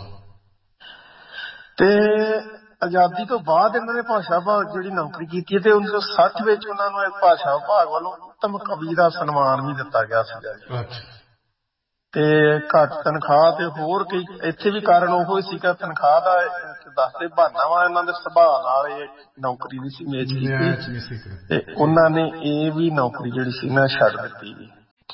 ਤੇ ਆਜ਼ਾਦੀ ਤੋਂ ਬਾਅਦ ਇਹਨਾਂ ਨੇ ਭਾਸ਼ਾ ਵਿਭਾਗ ਜਿਹੜੀ ਨੌਕਰੀ ਕੀਤੀ ਤੇ ਉੱਨੀ ਸੌ ਸੱਠ ਵਿੱਚ ਉਹਨਾਂ ਨੂੰ ਇੱਕ ਭਾਸ਼ਾ ਵਿਭਾਗ ਵੱਲੋਂ ਉੱਤਮ ਕਵੀ ਦਾ ਸਨਮਾਨ ਵੀ ਦਿੱਤਾ ਗਿਆ ਸੀਗਾ। ਤੇ ਘੱਟ ਤਨਖਾਹ ਤੇ ਹੋਰ ਕਈ ਇੱਥੇ ਵੀ ਕਾਰਨ ਉਹੋ ਸੀਗਾ, ਤਨਖਾਹ ਦਾ ਦੱਸਦੇ ਬਹਾਨਾ ਵਾ ਇਹਨਾਂ ਦੇ ਸੁਭਾਅ ਨਾਲ ਇਹ ਨੌਕਰੀ ਨਹੀਂ ਸੀ ਮੇਚ ਕੀਤੀ ਤੇ ਉਹਨਾਂ ਨੇ ਇਹ ਵੀ ਨੌਕਰੀ ਜਿਹੜੀ ਸੀ ਨਾ ਛੱਡ ਦਿੱਤੀ ਵੀ।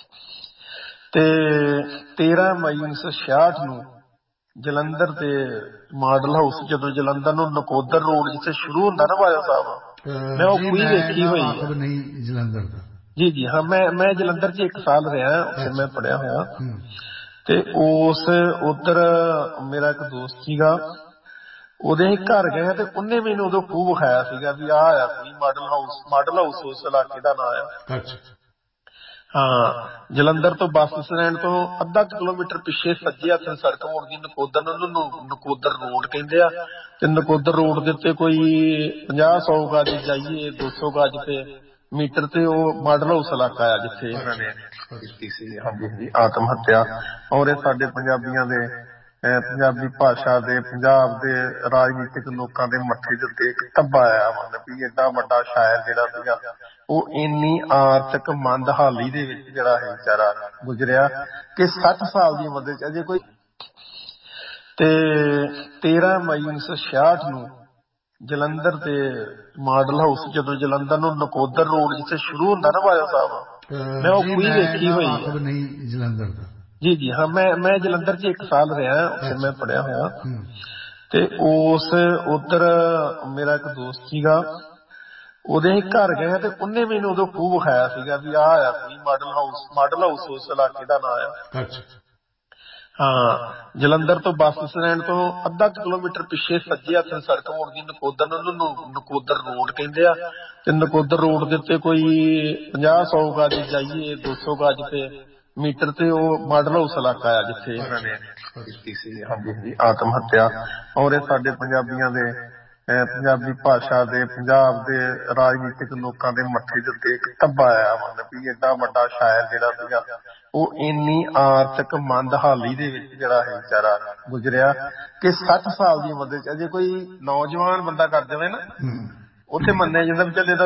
ਤੇ ਤੇਰਾਂ ਮਈ ਉੱਨੀ ਸੌ ਛਿਆਹਠ ਨੂੰ ਜਲੰਧਰ ਦੇ ਮਾਡਲ ਹਾਊਸ, ਜਦੋਂ ਜਲੰਧਰ ਨੂੰ ਨਕੋਦਰ ਰੋਡ ਜਿੱਥੇ ਸ਼ੁਰੂ ਹੁੰਦਾ ਨਾ ਬਾਜਵਾ ਸਾਹਿਬ, ਮੈਂ ਉਹ ਪੂਰੀ ਵੇਖੀ ਹੋਈ ਹੈ। ਜਲੰਧਰ ਦਾ ਜੀ ਜੀ ਹਾਂ, ਮੈਂ ਮੈਂ ਜਲੰਧਰ ਚ ਇੱਕ ਸਾਲ ਰਿਹਾ, ਉੱਥੇ ਮੈਂ ਪੜ੍ਹਿਆ ਹੋਇਆ। ਤੇ ਉਸ ਉੱਧਰ ਮੇਰਾ ਇੱਕ ਦੋਸਤ ਸੀਗਾ, ਉਹਦੇ ਘਰ ਗਏ ਤੇ ਉਹਨੇ ਮੈਨੂੰ ਉਦੋਂ ਖੂਬ ਵਿਖਾਇਆ ਸੀਗਾ ਵੀ ਆਹ ਆ ਕੋਈ ਮਾਡਲ ਹਾਊਸ। ਮਾਡਲ ਹਾਊਸ ਉਸ ਇਲਾਕੇ ਦਾ ਨਾਂ ਆ। ਹਾਂ, ਜਲੰਧਰ ਤੋਂ ਬੱਸ ਸਟੈਂਡ ਤੋਂ ਅੱਧਾ ਕਿਲੋਮੀਟਰ ਪਿੱਛੇ ਸੱਜੇ ਹੱਥ ਸੜਕ ਮੁੜਦੀ ਨਕੋਦਰ ਨੂੰ, ਉਹਨੂੰ ਨਕੋਦਰ ਰੋਡ ਕਹਿੰਦੇ ਆ। ਤੇ ਨਕੋਦਰ ਰੋਡ ਦੇ ਉੱਤੇ ਕੋਈ ਪੰਜਾਹ ਸੌ ਗਜ ਜਾਈਏ, ਦੋ ਸੌ ਗਜ ਤੇ ਮੀਟਰ ਤੇ ਉਹ ਮਾਡਲ ਹਾਊਸ ਇਲਾਕਾ ਆ ਜਿੱਥੇ ਇਹਨਾਂ ਨੇ ਕੀਤੀ ਸੀ ਹਾਂਜੀ ਹਾਂਜੀ ਆਤਮ ਹੱਤਿਆ। ਔਰ ਇਹ ਸਾਡੇ ਪੰਜਾਬੀਆਂ ਦੇ ਪੰਜਾਬੀ ਭਾਸ਼ਾ ਦੇ ਪੰਜਾਬ ਦੇ ਰਾਜਨੀਤਿਕ ਲੋਕਾਂ ਦੇ ਮੱਥੇ ਦੇ ਉੱਤੇ ਇੱਕ ਧੱਬਾ ਆਇਆ, ਮਤਲਬ ਵੀ ਏਡਾ ਵੱਡਾ ਸ਼ਾਇਰ ਜਿਹੜਾ ਸੀਗਾ ਉਹ ਇੰਨੀ ਆਰਥਿਕ ਮੰਦਹਾਲੀ ਦੇ ਵਿੱਚ ਜਿਹੜਾ ਹੈ ਵਿਚਾਰਾ ਗੁਜ਼ਰਿਆ ਕਿ ਸੱਠ ਸਾਲ ਦੀ ਉਮਰ ਦੇ ਵਿੱਚ ਅਜੇ ਕੋਈ। ਤੇ ਤੇਰਾਂ ਮਈ ਉੱਨੀ ਸੌ ਛਿਆਹਠ ਨੂੰ ਜਲੰਧਰ ਦੇ ਮਾਡਲ ਹਾਊਸ, ਜਦੋਂ ਜਲੰਧਰ ਨੂੰ ਨਕੋਦਰ ਰੋਡ ਜਿੱਥੇ ਸ਼ੁਰੂ ਹੁੰਦਾ ਨਾ ਬਾਜਵਾ ਸਾਹਿਬ, ਮੈਂ ਉਹ ਪੂਰੀ ਵੇਖੀ ਹੋਈ ਹੈ। ਜਲੰਧਰ ਦਾ ਜੀ ਜੀ ਹਾਂ, ਮੈਂ ਮੈਂ ਜਲੰਧਰ ਚ ਇੱਕ ਸਾਲ ਰਿਹਾ, ਉੱਥੇ ਮੈਂ ਪੜ੍ਹਿਆ ਹੋਇਆ। ਤੇ ਉਸ ਉੱਧਰ ਮੇਰਾ ਇੱਕ ਦੋਸਤ ਸੀਗਾ, ਉਹਦੇ ਘਰ ਗਏ ਤੇ ਉਹਨੇ ਮੈਨੂੰ ਉਦੋਂ ਖੂਬ ਵਿਖਾਇਆ ਸੀਗਾ ਵੀ ਆਹ ਆ ਕੋਈ ਮਾਡਲ ਹਾਊਸ। ਮਾਡਲ ਹਾਊਸ ਉਸ ਇਲਾਕੇ ਦਾ ਨਾਂ ਆ। ਹਾਂ, ਜਲੰਧਰ ਤੋਂ ਬੱਸ ਸਟੈਂਡ ਤੋਂ ਅੱਧਾ ਕਿਲੋਮੀਟਰ ਪਿੱਛੇ ਸੱਜੇ ਹੱਥ ਸੜਕ ਮੁੜਦੀ ਨਕੋਦਰ ਨੂੰ, ਉਹਨੂੰ ਨਕੋਦਰ ਰੋਡ ਕਹਿੰਦੇ ਆ। ਤੇ ਨਕੋਦਰ ਰੋਡ ਦੇ ਉੱਤੇ ਕੋਈ ਪੰਜਾਹ ਸੌ ਗਜ ਜਾਈਏ, ਦੋ ਸੌ ਗਜ ਤੇ ਮੀਟਰ ਤੇ ਉਹ ਮਾਡਲ ਹਾਊਸ ਇਲਾਕਾ ਆ ਜਿੱਥੇ ਇਹਨਾਂ ਨੇ ਕੀਤੀ ਸੀ ਹਾਂਜੀ ਹਾਂਜੀ ਆਤਮ ਹੱਤਿਆ। ਔਰ ਇਹ ਸਾਡੇ ਪੰਜਾਬੀਆਂ ਦੇ ਪੰਜਾਬੀ ਭਾਸ਼ਾ ਦੇ ਪੰਜਾਬ ਦੇ ਰਾਜਨੀਤਿਕ ਲੋਕਾਂ ਦੇ ਮੱਥੇ ਦੇ ਉੱਤੇ ਇੱਕ ਧੱਬਾ ਆਇਆ ਮਤਲਬ ਵੀ ਏਡਾ ਵੱਡਾ ਸ਼ਾਇਰ ਜਿਹੜਾ ਸੀਗਾ ਉਹ ਇੰਨੀ ਆਰਥਿਕ ਮੰਦਹਾਲੀ ਦੇ ਵਿੱਚ ਜਿਹੜਾ ਹੈ ਵਿਚਾਰਾ ਗੁਜ਼ਰਿਆ ਕਿ ਸੱਠ ਸਾਲ ਦੀ ਉਮਰ ਦੇ ਵਿੱਚ ਅਜੇ ਕੋਈ ਨੌਜਵਾਨ ਬੰਦਾ ਕਰ ਜਾਵੇ ਨਾ ਉੱਥੇ ਮੰਨਿਆ ਜਾਂਦਾ ਵੀ ਚੱਲ ਇਹਦਾ